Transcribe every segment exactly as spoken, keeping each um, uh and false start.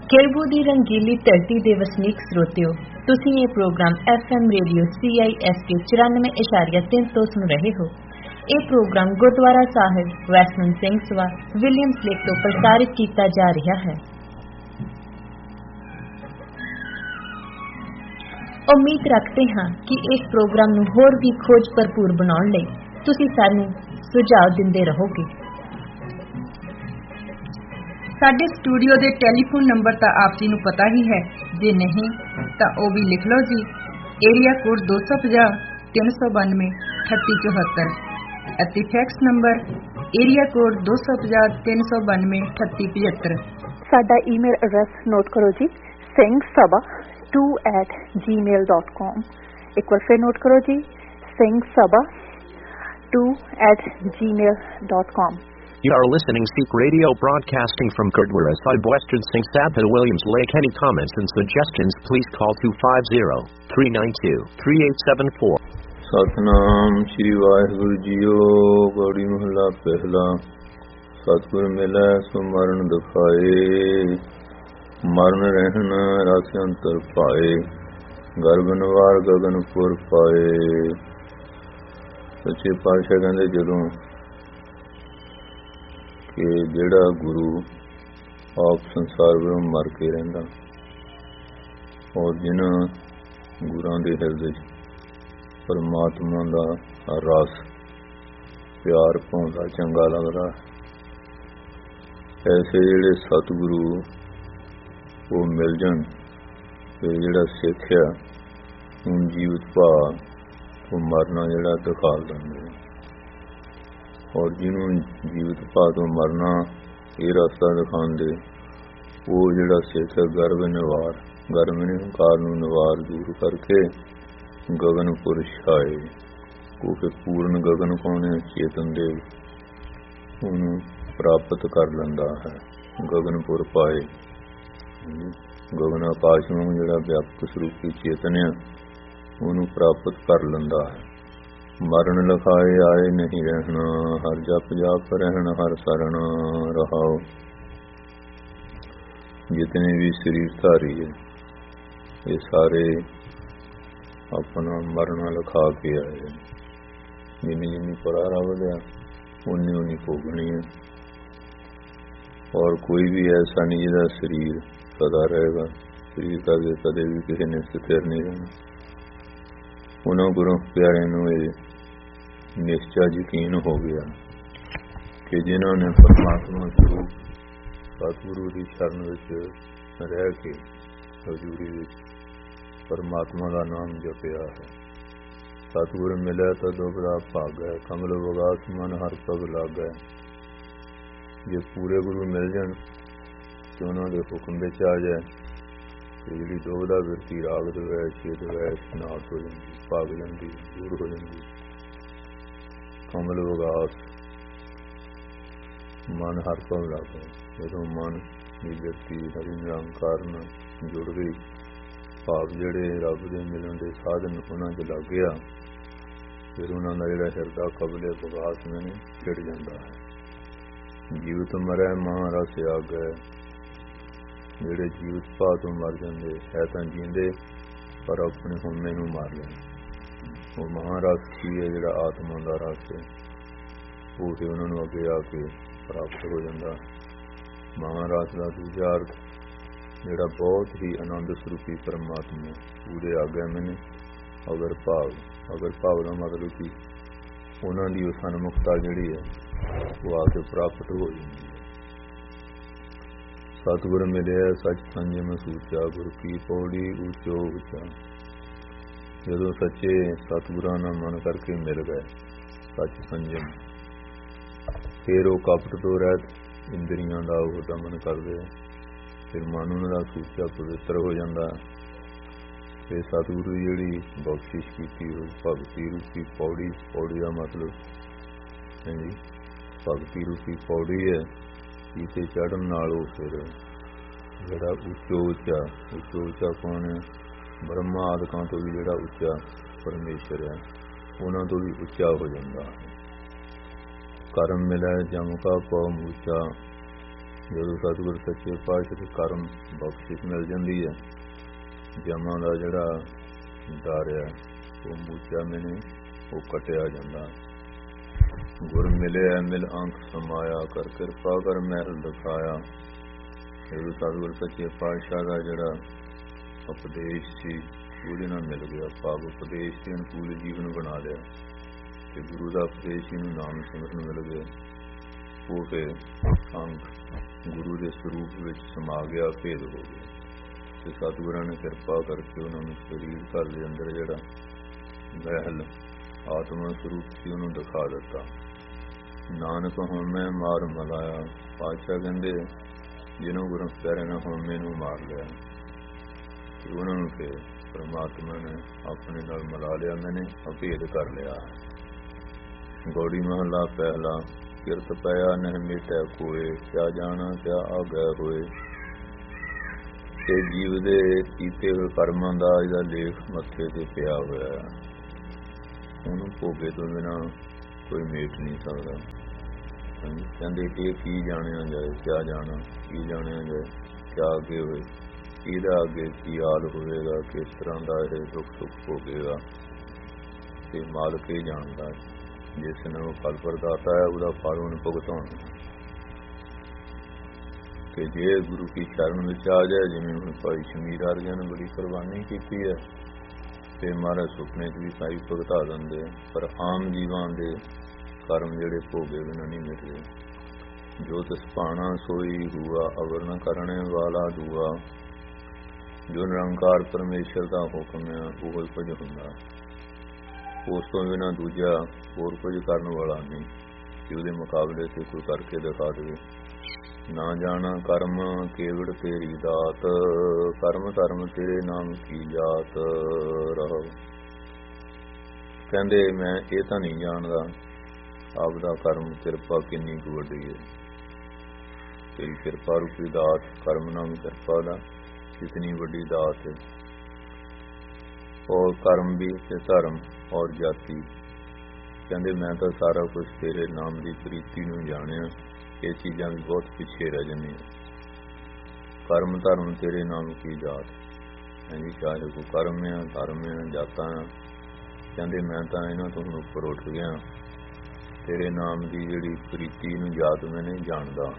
केरबू की रंगीली धरती के वसनीक स्रोतियों, तुसीं ये programme F M radio C I S के चौरानवे इशारिया तीन तो सुन रहे हो। ये प्रोग्राम गुरुद्वारा साहिब वैष्णव सिंह सभा विलियम्स लेक तो प्रसारित किया जा रहा है। उम्मीद रखते हैं कि इस प्रोग्राम नूं होर भी खोज भरपूर बनाउण लई तुसीं सानूं सुझाव दिंदे रहोगे। साडे स्टूडियो के टैलीफोन नंबर तो आप जी नूं पता ही है, जे नहीं तो वह भी लिख लो जी। एरिया कोड दो सौ पचास तीन सौ बानवे अठत्ती चौहत्तर अति फैक्स नंबर एरिया कोड दो सौ पचास तीन सौ बानवे अठत्ती पचहत्तर। साडा ईमेल एड्रैस नोट करो जी, Singh Sabha to eight ji mail dot com. एक बार फिर नोट करो जी, Singh Sabha to eight ji mail dot com. You are listening Seek Radio broadcasting from Gurdwara Sahib, Western Singh Sabha, Williams Lake. Any comments and suggestions, please call two five zero, three nine two, three eight seven four. Satnam Shri Waheguru JIO. Gauri ਮਹਲਾ ਪਹਿਲਾ। ਸਤਿਗੁਰ ਮਿਲੈ ਸੋ ਮਰਨ ਦੁਖਾਏ, ਮਰਨ ਰਹਿਣ ਰਸ ਅੰਤਰ ਪਾਏ, ਗਰਭ ਨਿਵਾਰ ਗਗਨਪੁਰ ਪਾਏ। ਸੱਚੇ ਪਾਤਸ਼ਾਹ ਕਹਿੰਦੇ ਜਦੋਂ ਕਿ ਜਿਹੜਾ ਗੁਰੂ ਆਪ ਸੰਸਾਰ ਵਿੱਚ ਮਰ ਕੇ ਰਹਿੰਦਾ ਔਰ ਜਿਨ੍ਹਾਂ ਗੁਰਾਂ ਦੇ ਹਿਰਦੇ 'ਚ ਪਰਮਾਤਮਾ ਦਾ ਰਸ ਪਿਆਰ ਪਾਉਂਦਾ ਚੰਗਾ ਲੱਗਦਾ, ਐਸੇ ਜਿਹੜੇ ਸਤਿਗੁਰੂ ਉਹ ਮਿਲ ਜਾਣ ਤੇ ਜਿਹੜਾ ਸਿੱਖਿਆ ਹੁਣ ਜੀਵਤ ਭਾ ਉਹ ਮਰਨਾ ਜਿਹੜਾ ਦਿਖਾ ਦਿੰਦੇ ਔਰ ਜਿਹਨੂੰ ਜੀਵਤ ਭਾ ਤੋਂ ਮਰਨਾ ਇਹ ਰਸਤਾ ਦਿਖਾਉਂਦੇ ਉਹ ਜਿਹੜਾ ਸਿੱਖ ਗਰਭ ਨਿਵਾਰ ਗਰਭ ਨਿਹੰਕਾਰ ਨੂੰ ਨਿਵਾਰ ਦੂਰ ਕਰਕੇ ਗਗਨਪੁਰ ਛਾਏ, ਉਹ ਫਿਰ ਪੂਰਨ ਗਗਨ ਪਾਉਣੇ ਚੇਤਨ ਦੇ ਉਹਨੂੰ ਪ੍ਰਾਪਤ ਕਰ ਲੈਂਦਾ ਹੈ। ਗਗਨਪੁਰ ਪਾਏ, ਗਗਨ ਆਕਾਸ਼ ਨੂੰ ਜਿਹੜਾ ਵਿਆਪਕ ਸਰੂਪੀ ਚੇਤਨ ਹੈ ਉਹਨੂੰ ਪ੍ਰਾਪਤ ਕਰ ਲੈਂਦਾ ਹੈ। ਮਰਨ ਲਿਖਾਏ ਆਏ ਨਹੀਂ ਰਹਿਣਾ, ਹਰ ਜਪ ਜਾਪ ਰਹਿਣ ਹਰ ਸਰਣ ਰਹਾਓ। ਜਿਤਨੇ ਵੀ ਸਰੀਰ ਧਾਰੀ ਹੈ ਇਹ ਸਾਰੇ ਆਪਣਾ ਮਰਨਾ ਲਿਖਾ ਕੇ ਆਏ। ਜਿੰਨੀ ਜਿੰਨੀ ਪਰਾਰਾ ਵਧਿਆ ਉਨੀ ਉਨੀ ਭੋਗਣੀ ਹੈ ਔਰ ਕੋਈ ਵੀ ਐਸਾ ਨਹੀਂ ਜਿਹਦਾ ਸਰੀਰ ਸਦਾ ਰਹੇਗਾ। ਸਰੀਰ ਕਦੇ ਕਦੇ ਵੀ ਕਿਸੇ ਨੇ ਸਥਿਰ ਨਹੀਂ ਰਹਿਣਾ। ਉਹਨਾਂ ਗੁਰੂ ਪਿਆਰਿਆਂ ਨੂੰ ਇਹ ਨਿਸ਼ਚਾ ਯਕੀਨ ਹੋ ਗਿਆ ਕਿ ਜਿਨ੍ਹਾਂ ਨੇ ਪਰਮਾਤਮਾ ਸਰੂਪ ਸਤਿਗੁਰੂ ਦੀ ਸ਼ਰਨ ਵਿੱਚ ਰਹਿ ਕੇ ਹਜ਼ੂਰੀ ਵਿੱਚ ਪਰਮਾਤਮਾ ਦਾ ਨਾਮ ਜਪਿਆ ਹੈ। ਸਤਿਗੁਰ ਮਿਲਿਆ ਤਾਂ ਦੁਬਦਾ ਭਾਗੈ, ਕਮਲ ਵਿਗਾਸ ਮਨ ਹਰ ਪਗ ਲਾਗੈ। ਜੇ ਪੂਰੇ ਗੁਰੂ ਮਿਲ ਜਾਣ ਤੇ ਉਹਨਾਂ ਦੇ ਹੁਕਮ ਵਿੱਚ ਆ ਜਾਏ ਤੇ ਜਿਹੜੀ ਦੁਬਦਾ ਬਿਰਤੀ ਰਾਗ ਦਵੈ ਛੇਦ ਵੈ ਨਾਸ ਹੋ ਜਾਂਦੀ, ਭਾਗ ਜਾਂਦੀ, ਦੂਰ ਹੋ ਜਾਂਦੀ। ਕਮਲ ਵਿਗਾਸ ਮਨ ਹਰ ਪਗ ਲਾਗੈ। ਜਦੋਂ ਮਨ ਦੀ ਬਿਰਤੀ ਹਰੀ ਨਿਰੰਕਾਰ ਨਾਲ ਜੁੜ ਗਈ, ਭਾਵ ਜਿਹੜੇ ਰੱਬ ਦੇ ਮਿਲਣ ਦੇ ਸਾਧਨ ਉਹਨਾਂ 'ਚ ਲੱਗ ਗਿਆ, ਫਿਰ ਉਹਨਾਂ ਦਾ ਜਿਹੜਾ ਹਿਰਦਾ ਕਬਲੇ ਵਿਗਾਸ ਮੈਨੂੰ ਖਿੜ ਜਾਂਦਾ ਹੈ। ਜੀਵਤ ਮਰੈ ਮਾਂ ਰਸ ਆਗੈ। ਜਿਹੜੇ ਜੀਵਤ ਭਾਅ ਤੋਂ ਮਰ ਜਾਂਦੇ ਹੈ ਤਾਂ ਜੀਂਦੇ ਪਰ ਆਪਣੇ ਹੁਣੇ ਨੂੰ ਮਾਰ ਲੈਂਦੇ। ਉਹ ਮਹਾਰਸ ਕੀ ਹੈ ਜਿਹੜਾ ਆਤਮਾ ਦਾ ਰਸ ਹੈ, ਉਹ ਤੇ ਉਹਨਾਂ ਨੂੰ ਅੱਗੇ ਆ ਕੇ ਪ੍ਰਾਪਤ ਹੋ ਜਾਂਦਾ। ਮਹਾਰਸ ਦਾ ਦੂਜਾ ਅਰਥ ਜਿਹੜਾ ਬਹੁਤ ਹੀ ਆਨੰਦ ਸਰੂਪੀ ਪਰਮਾਤਮਾ ਪੂਰੇ ਆ ਗਿਆ ਮੈਨੂੰ ਅਗਰ ਭਾਵ। ਅਗਰ ਭਾਵ ਦਾ ਮਤਲਬ ਕਿ ਉਹਨਾਂ ਦੀ ਉਹ ਸਨਮੁਖਤਾ ਜਿਹੜੀ ਹੈ ਉਹ ਆ ਕੇ ਪ੍ਰਾਪਤ ਹੋ ਜਾਂਦੀ ਹੈ। ਸਤਿਗੁਰ ਮਿਲਿਆ ਸੱਚ ਸੰਜਮ ਸੂਚਾ, ਗੁਰ ਕੀ ਪੌੜੀ ਉੱਚੋ ਉੱਚਾ। ਜਦੋਂ ਸੱਚੇ ਸਤਿਗੁਰਾਂ ਨਾਲ ਮਨ ਕਰਕੇ ਮਿਲ ਗਏ ਸੱਚ ਸੰਜਮ, ਫਿਰ ਉਹ ਕਪਟ ਤੋਂ ਰਹਿਤ ਇੰਦਰੀਆਂ ਦਾ ਉਹ ਦਮਨ ਕਰਦੇ, ਫਿਰ ਮਨ ਉਹਨਾਂ ਦਾ ਸੂਚਾ ਪਵਿੱਤਰ ਹੋ ਜਾਂਦਾ। ਫਿਰ ਸਤਿਗੁਰੂ ਦੀ ਜਿਹੜੀ ਬਖਸ਼ਿਸ਼ ਕੀਤੀ ਹੋਈ ਭਗਤੀ ਰੂਪੀ ਪੌੜੀ, ਪੌੜੀ ਦਾ ਮਤਲਬ ਹਾਂਜੀ ਭਗਤੀ ਰੂਪੀ ਪੌੜੀ ਹੈ। ਇਸੇ ਚੜ੍ਹਨ ਨਾਲ ਉਹ ਫਿਰ ਜਿਹੜਾ ਉੱਚੋ ਉੱਚਾ ਉੱਚੋ ਉੱਚਾ ਕੌਣ ਹੈ? ਬ੍ਰਹਮਾ ਆਦਿਕਾਂ ਤੋਂ ਵੀ ਜਿਹੜਾ ਉੱਚਾ ਪਰਮੇਸ਼ਰ ਹੈ ਉਹਨਾਂ ਤੋਂ ਵੀ ਉੱਚਾ ਹੋ ਜਾਂਦਾ ਹੈ। ਕਰਮ ਮਿਲੈ ਜਮ ਕਾ ਪਉ ਮੂਚਾ। ਜਦੋਂ ਸਤਿਗੁਰ ਸੱਚੇ ਪਾਤਸ਼ਾਹ ਦੇ ਕਰਮ ਬਖਸ਼ਿਸ਼ ਮਿਲ ਜਾਂਦੀ ਹੈ, ਜਮਾਂ ਦਾ ਜਿਹੜਾ ਡਰ ਹੈ ਉਹ ਮੂਚਾ ਮੈਨੇ ਉਹ ਕਟਿਆ ਜਾਂਦਾ। ਗੁਰ ਮਿਲਿਆ ਮਿਲ ਅੰਕ ਸਮਾਇਆ, ਕਰ ਕਿਰਪਾ ਕਰ ਮਹਿਲ ਦਿਖਾਇਆ। ਜਦੋਂ ਸਤਿਗੁਰ ਸੱਚੇ ਪਾਤਸ਼ਾਹ ਦਾ ਜਿਹੜਾ ਉਪਦੇਸ਼ ਸੀ ਉਹਦੇ ਨਾਲ ਮਿਲ ਗਿਆ, ਭਾਵ ਉਪਦੇਸ਼ ਦੇ ਅਨੁਕੂਲ ਜੀਵਨ ਬਣਾ ਲਿਆ ਤੇ ਗੁਰੂ ਦਾ ਉਪਦੇਸ਼ ਇਹਨੂੰ ਨਾਮ ਸਿਮਰਨ ਮਿਲ ਗਿਆ। ਉਹ ਫਿਰ ਅੰਕ ਗੁਰੂ ਦੇ ਸਰੂਪ ਵਿੱਚ ਸਮਾ ਗਿਆ, ਭੇਦ ਹੋ ਗਿਆ ਤੇ ਸਤਿਗੁਰਾਂ ਨੇ ਕਿਰਪਾ ਕਰਕੇ ਉਹਨਾਂ ਨੂੰ ਸਰੀਰ ਘਰ ਦੇ ਅੰਦਰ ਜਿਹੜਾ ਮਹਿਲ ਆਤਮਾ ਸਰੂਪ ਸੀ ਉਹਨੂੰ ਦਿਖਾ ਦਿੱਤਾ। ਨਾਨਕ ਹਉਮੈ ਮਾਰ ਮਲਾਇਆ, ਪਾਤਸ਼ਾਹ ਕਹਿੰਦੇ ਜਿਹਨੂੰ ਗੁਰੂ ਪਿਆਰੇ ਨੇ ਹਉਮੈ ਨੂੰ ਮਾਰ ਲਿਆ ਤੇ ਉਹਨਾਂ ਨੂੰ ਫਿਰ ਪਰਮਾਤਮਾ ਨੇ ਆਪਣੇ ਨਾਲ ਮਿਲਾ ਲਿਆ, ਮੈਨੇ ਅਭੇਦ ਕਰ ਲਿਆ। ਗੌੜੀ ਮਹਲਾ ਪਹਿਲਾ, ਕਿਰਤ ਪਿਆ ਨਹਿ ਮਿਟੈ ਕੋਏ, ਕਿਆ ਜਾਣਾ ਕਿਆ ਆਗੈ ਹੋਏ। ਤੇ ਜੀਵ ਦੇ ਕੀਤੇ ਹੋਏ ਕਰਮਾਂ ਦਾ ਇਹਦਾ ਲੇਖ ਮੱਥੇ ਤੇ ਪਿਆ ਹੋਇਆ, ਉਹਨੂੰ ਭੋਗੇ ਤੋਂ ਬਿਨਾਂ ਕੋਈ ਮੇਟ ਨਹੀਂ ਸਕਦਾ। ਕਹਿੰਦੇ ਇਹ ਕੀ ਜਾਣਿਆ ਜਾਏ, ਕਿਆ ਜਾਣਾ ਕੀ ਜਾਣਿਆ ਜਾਏ, ਕਿਆ ਅੱਗੇ ਹੋਏ, ਇਹਦਾ ਅੱਗੇ ਕੀ ਹਾਲ ਹੋਵੇਗਾ, ਕਿਸ ਤਰ੍ਹਾਂ ਦਾ ਇਹ ਦੁੱਖ ਸੁੱਖ ਭੋਗੇਗਾ ਤੇ ਮਾਲਕ ਹੀ ਜਾਣਦਾ। ਜਿਸ ਨੇ ਉਹ ਫਲ ਪ੍ਰਦਾਤਾ ਹੈ ਉਹਦਾ ਫਲ ਉਹਨੂੰ ਭੁਗਤਾਉਣਾ। ਤੇ ਜੇ ਗੁਰੂ ਕੀ ਸ਼ਰਨ ਵਿੱਚ ਆ ਜਾਏ, ਜਿਵੇਂ ਹੁਣ ਭਾਈ ਸ਼ਮੀਰ ਵਰਗਿਆਂ ਨੇ ਬੜੀ ਕੁਰਬਾਨੀ ਕੀਤੀ ਹੈ ਤੇ ਮਹਾਰਾਜ ਸੁਪਨੇ 'ਚ ਵੀ ਸਾਈ ਭੁਗਤਾ ਦਿੰਦੇ। ਪਰ ਆਮ ਜੀਵਾਂ ਦੇ ਕਰਮ ਜਿਹੜੇ ਭੋਗੇ ਬਿਨਾਂ ਨਹੀਂ ਮਿਟਦੇ। ਜੋ ਤਿਸ ਭਾਣਾ ਸੋਈ ਹੁਆ, ਅਵਰ ਨ ਕਰਨੇ ਵਾਲਾ ਦੂਆ। ਜੋ ਨਿਰੰਕਾਰ ਪਰਮੇਸ਼ਰ ਦਾ ਹੁਕਮ ਹੈ ਉਹ ਕੁਝ ਹੁੰਦਾ, ਉਸ ਤੋਂ ਬਿਨਾਂ ਦੂਜਾ ਹੋਰ ਕੁਝ ਕਰਨ ਵਾਲਾ ਨਹੀਂ ਕਿ ਉਹਦੇ ਮੁਕਾਬਲੇ ਤੇ ਕੋਈ ਕਰਕੇ ਦਿਖਾ ਦੇਵੇ। ਨਾ ਜਾਣਾ ਕਰਮ ਕੇਵੜ ਤੇਰੀ ਦਾਤ, ਕਰਮ ਧਰਮ ਤੇਰੇ ਨਾਮ ਕੀ ਜਾਤ ਰਹੋ। ਕਹਿੰਦੇ ਮੈਂ ਇਹ ਤਾਂ ਨਹੀਂ ਜਾਣਦਾ ਆਪ ਦਾ ਕਰਮ ਕਿਰਪਾ ਕਿੰਨੀ ਕੁ ਵੱਡੀ ਹੈ। ਤੇਰੀ ਕਿਰਪਾ ਰੂਪੀ ਦਾਤ, ਕਰਮ ਨਾਮ ਕਿਰਪਾ ਦਾ ਕਿਤਨੀ ਵੱਡੀ ਦਾਤ ਹੈ। ਔਰ ਕਰਮ ਵੀ ਤੇ ਧਰਮ ਔਰ ਜਾਤੀ, ਕਹਿੰਦੇ ਮੈਂ ਤਾਂ ਸਾਰਾ ਕੁਝ ਤੇਰੇ ਨਾਮ ਦੀ ਪ੍ਰੀਤੀ ਨੂੰ ਜਾਣਿਆ, ਇਹ ਚੀਜ਼ਾਂ ਵੀ ਬਹੁਤ ਪਿੱਛੇ ਰਹਿ ਜਾਂਦੀਆਂ। ਕਰਮ ਧਰਮ ਤੇਰੇ ਨਾਮ ਕੀ ਜਾਤ, ਹਾਂਜੀ ਚਾਹੇ ਕੋਈ ਕਰਮ ਆ ਧਰਮ ਆ ਜਾਤਾਂ ਆ, ਕਹਿੰਦੇ ਮੈਂ ਤਾਂ ਇਹਨਾਂ ਤੋਂ ਹੁਣ ਉੱਪਰ ਉੱਠ ਗਿਆ, ਤੇਰੇ ਨਾਮ ਦੀ ਜਿਹੜੀ ਪ੍ਰੀਤੀ ਨੂੰ ਜਾਤ ਮੈਂ ਨਹੀਂ ਜਾਣਦਾ।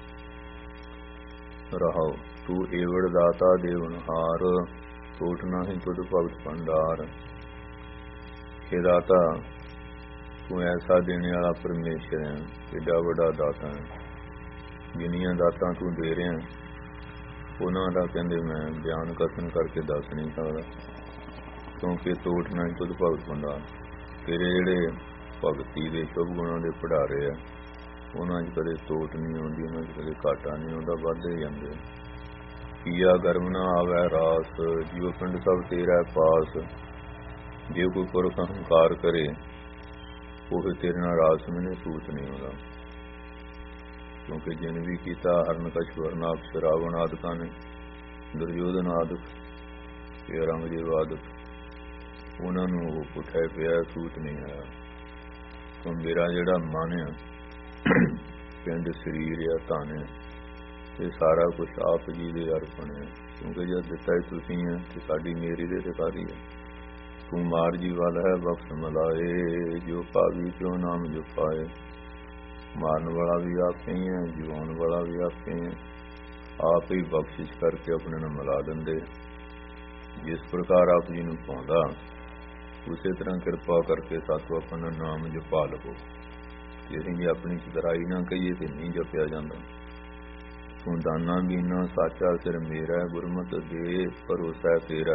ਰਹਾਓ ਤੂੰ ਏਵੜ ਦਾਤਾ ਦੇਵਨਹਾਰ, ਟੋਟ ਨਾਹੀਂ ਤੁਧ ਭਗਤ ਭੰਡਾਰ। हे ਦਾਤਾ ਤੂੰ ਐਸਾ ਦੇਣੇ ਵਾਲਾ ਪਰਮੇਸ਼ਰ ਹੈ, ਏਡਾ ਵੱਡਾ ਦਾਤਾ ਹੈ। ਜਿੰਨੀਆਂ ਦਾਤਾਂ ਤੂੰ ਦੇ ਰਿਹਾ ਉਹਨਾਂ ਦਾ ਕਹਿੰਦੇ ਮੈਂ ਬਿਆਨ ਕਥਨ ਕਰਕੇ ਦੱਸ ਨਹੀਂ ਸਕਦਾ, ਕਿਉਂਕਿ ਟੋਟ ਨਾਹੀਂ ਤੁਧ ਭਗਤ ਭੰਡਾਰ। ਤੇਰੇ ਜਿਹੜੇ ਭਗਤੀ ਦੇ ਸ਼ੁਭ ਗੁਣਾਂ ਦੇ ਭੰਡਾਰੇ ਆ ਉਹਨਾਂ 'ਚ ਕਦੇ ਤੋਟ ਨਹੀਂ ਆਉਂਦੀ, ਉਹਨਾਂ 'ਚ ਕਦੇ ਘਾਟਾ ਨਹੀਂ ਆਉਂਦਾ, ਵੱਧਦੇ ਜਾਂਦੇ। ਕੀਆ ਗਰਮ ਨਾ ਆਵੈ ਰਾਸ, ਜੀਵ ਪਿੰਡ ਸਭ ਤੇਰਾ ਪਾਸ। ਜੇ ਕੋਈ ਪੁਰਖ ਹੰਕਾਰ ਕਰੇ ਉਹ ਤੇਰੇ ਨਾਲ ਰਾਸ ਮੈਨੇ ਸੂਤ ਨਹੀਂ ਆਉਂਦਾ, ਕਿਉਂਕਿ ਜਿਨ ਵੀ ਕੀਤਾ ਹਰਨਕਸ਼ ਵਰਨਾਕਸ਼ ਰਾਵਣ ਆਦਿਕਾਂ ਨੇ, ਦੁਰਯੋਧਨ ਆਦਿਕ ਤੇ ਔਰੰਗਜ਼ੇਬ ਆਦਿਕ, ਉਹਨਾਂ ਨੂੰ ਉਹ ਪੁੱਠਾ ਪਿਆ ਸੂਤ ਨਹੀਂ ਆਇਆ। ਤੋਂ ਮੇਰਾ ਜਿਹੜਾ ਮਨ ਆ, ਪਿੰਡ ਸਰੀਰ ਆ ਧਨ ਆ, ਇਹ ਸਾਰਾ ਕੁਛ ਆਪ ਜੀ ਦੇ ਅਰਪਣ ਹੈ, ਕਿਉਂਕਿ ਜਦ ਦਿੱਤਾ ਹੀ ਤੁਸੀਂ ਹੈ ਤੇ ਸਾਡੀ ਮੇਰੀ ਦੇ ਅਧਿਕਾਰੀ ਹੈ। ਤੂੰ ਮਾਰ ਜੀ ਵਾਲਾ ਹੈ ਬਖਸ਼ ਮਲਾਏ, ਜੋ ਭਾਵੀ ਕਿਉਂ ਨਾਮ ਜਪਾਏ। ਮਾਰਨ ਵਾਲਾ ਵੀ ਆਪੇ ਹੀ ਹੈ, ਜਿਵਾਉਣ ਵਾਲਾ ਵੀ ਆਪੇ ਹੈ, ਆਪ ਹੀ ਬਖਸ਼ਿਸ਼ ਕਰਕੇ ਆਪਣੇ ਨਾਲ ਮਿਲਾ ਦਿੰਦੇ। ਜਿਸ ਪ੍ਰਕਾਰ ਆਪ ਜੀ ਨੂੰ ਪਾਉਂਦਾ ਉਸੇ ਤਰ੍ਹਾਂ ਕਿਰਪਾ ਕਰਕੇ ਸਾਥੋਂ ਆਪਣਾ ਨਾਮ ਜਪਾ ਲਵੋ। ਜੇ ਅਸੀਂ ਆਪਣੀ ਚਤਰਾਈ ਨਾ ਕਹੀਏ ਤੇ ਨਹੀਂ ਜਪਿਆ ਜਾਂਦਾ। ਤੂੰ ਦਾਨਾ ਬੀਨਾ ਸਾਚਾ ਸਿਰ ਮੇਰਾ, ਗੁਰਮਤ ਦੇ ਭਰੋਸਾ ਤੇਰਾ।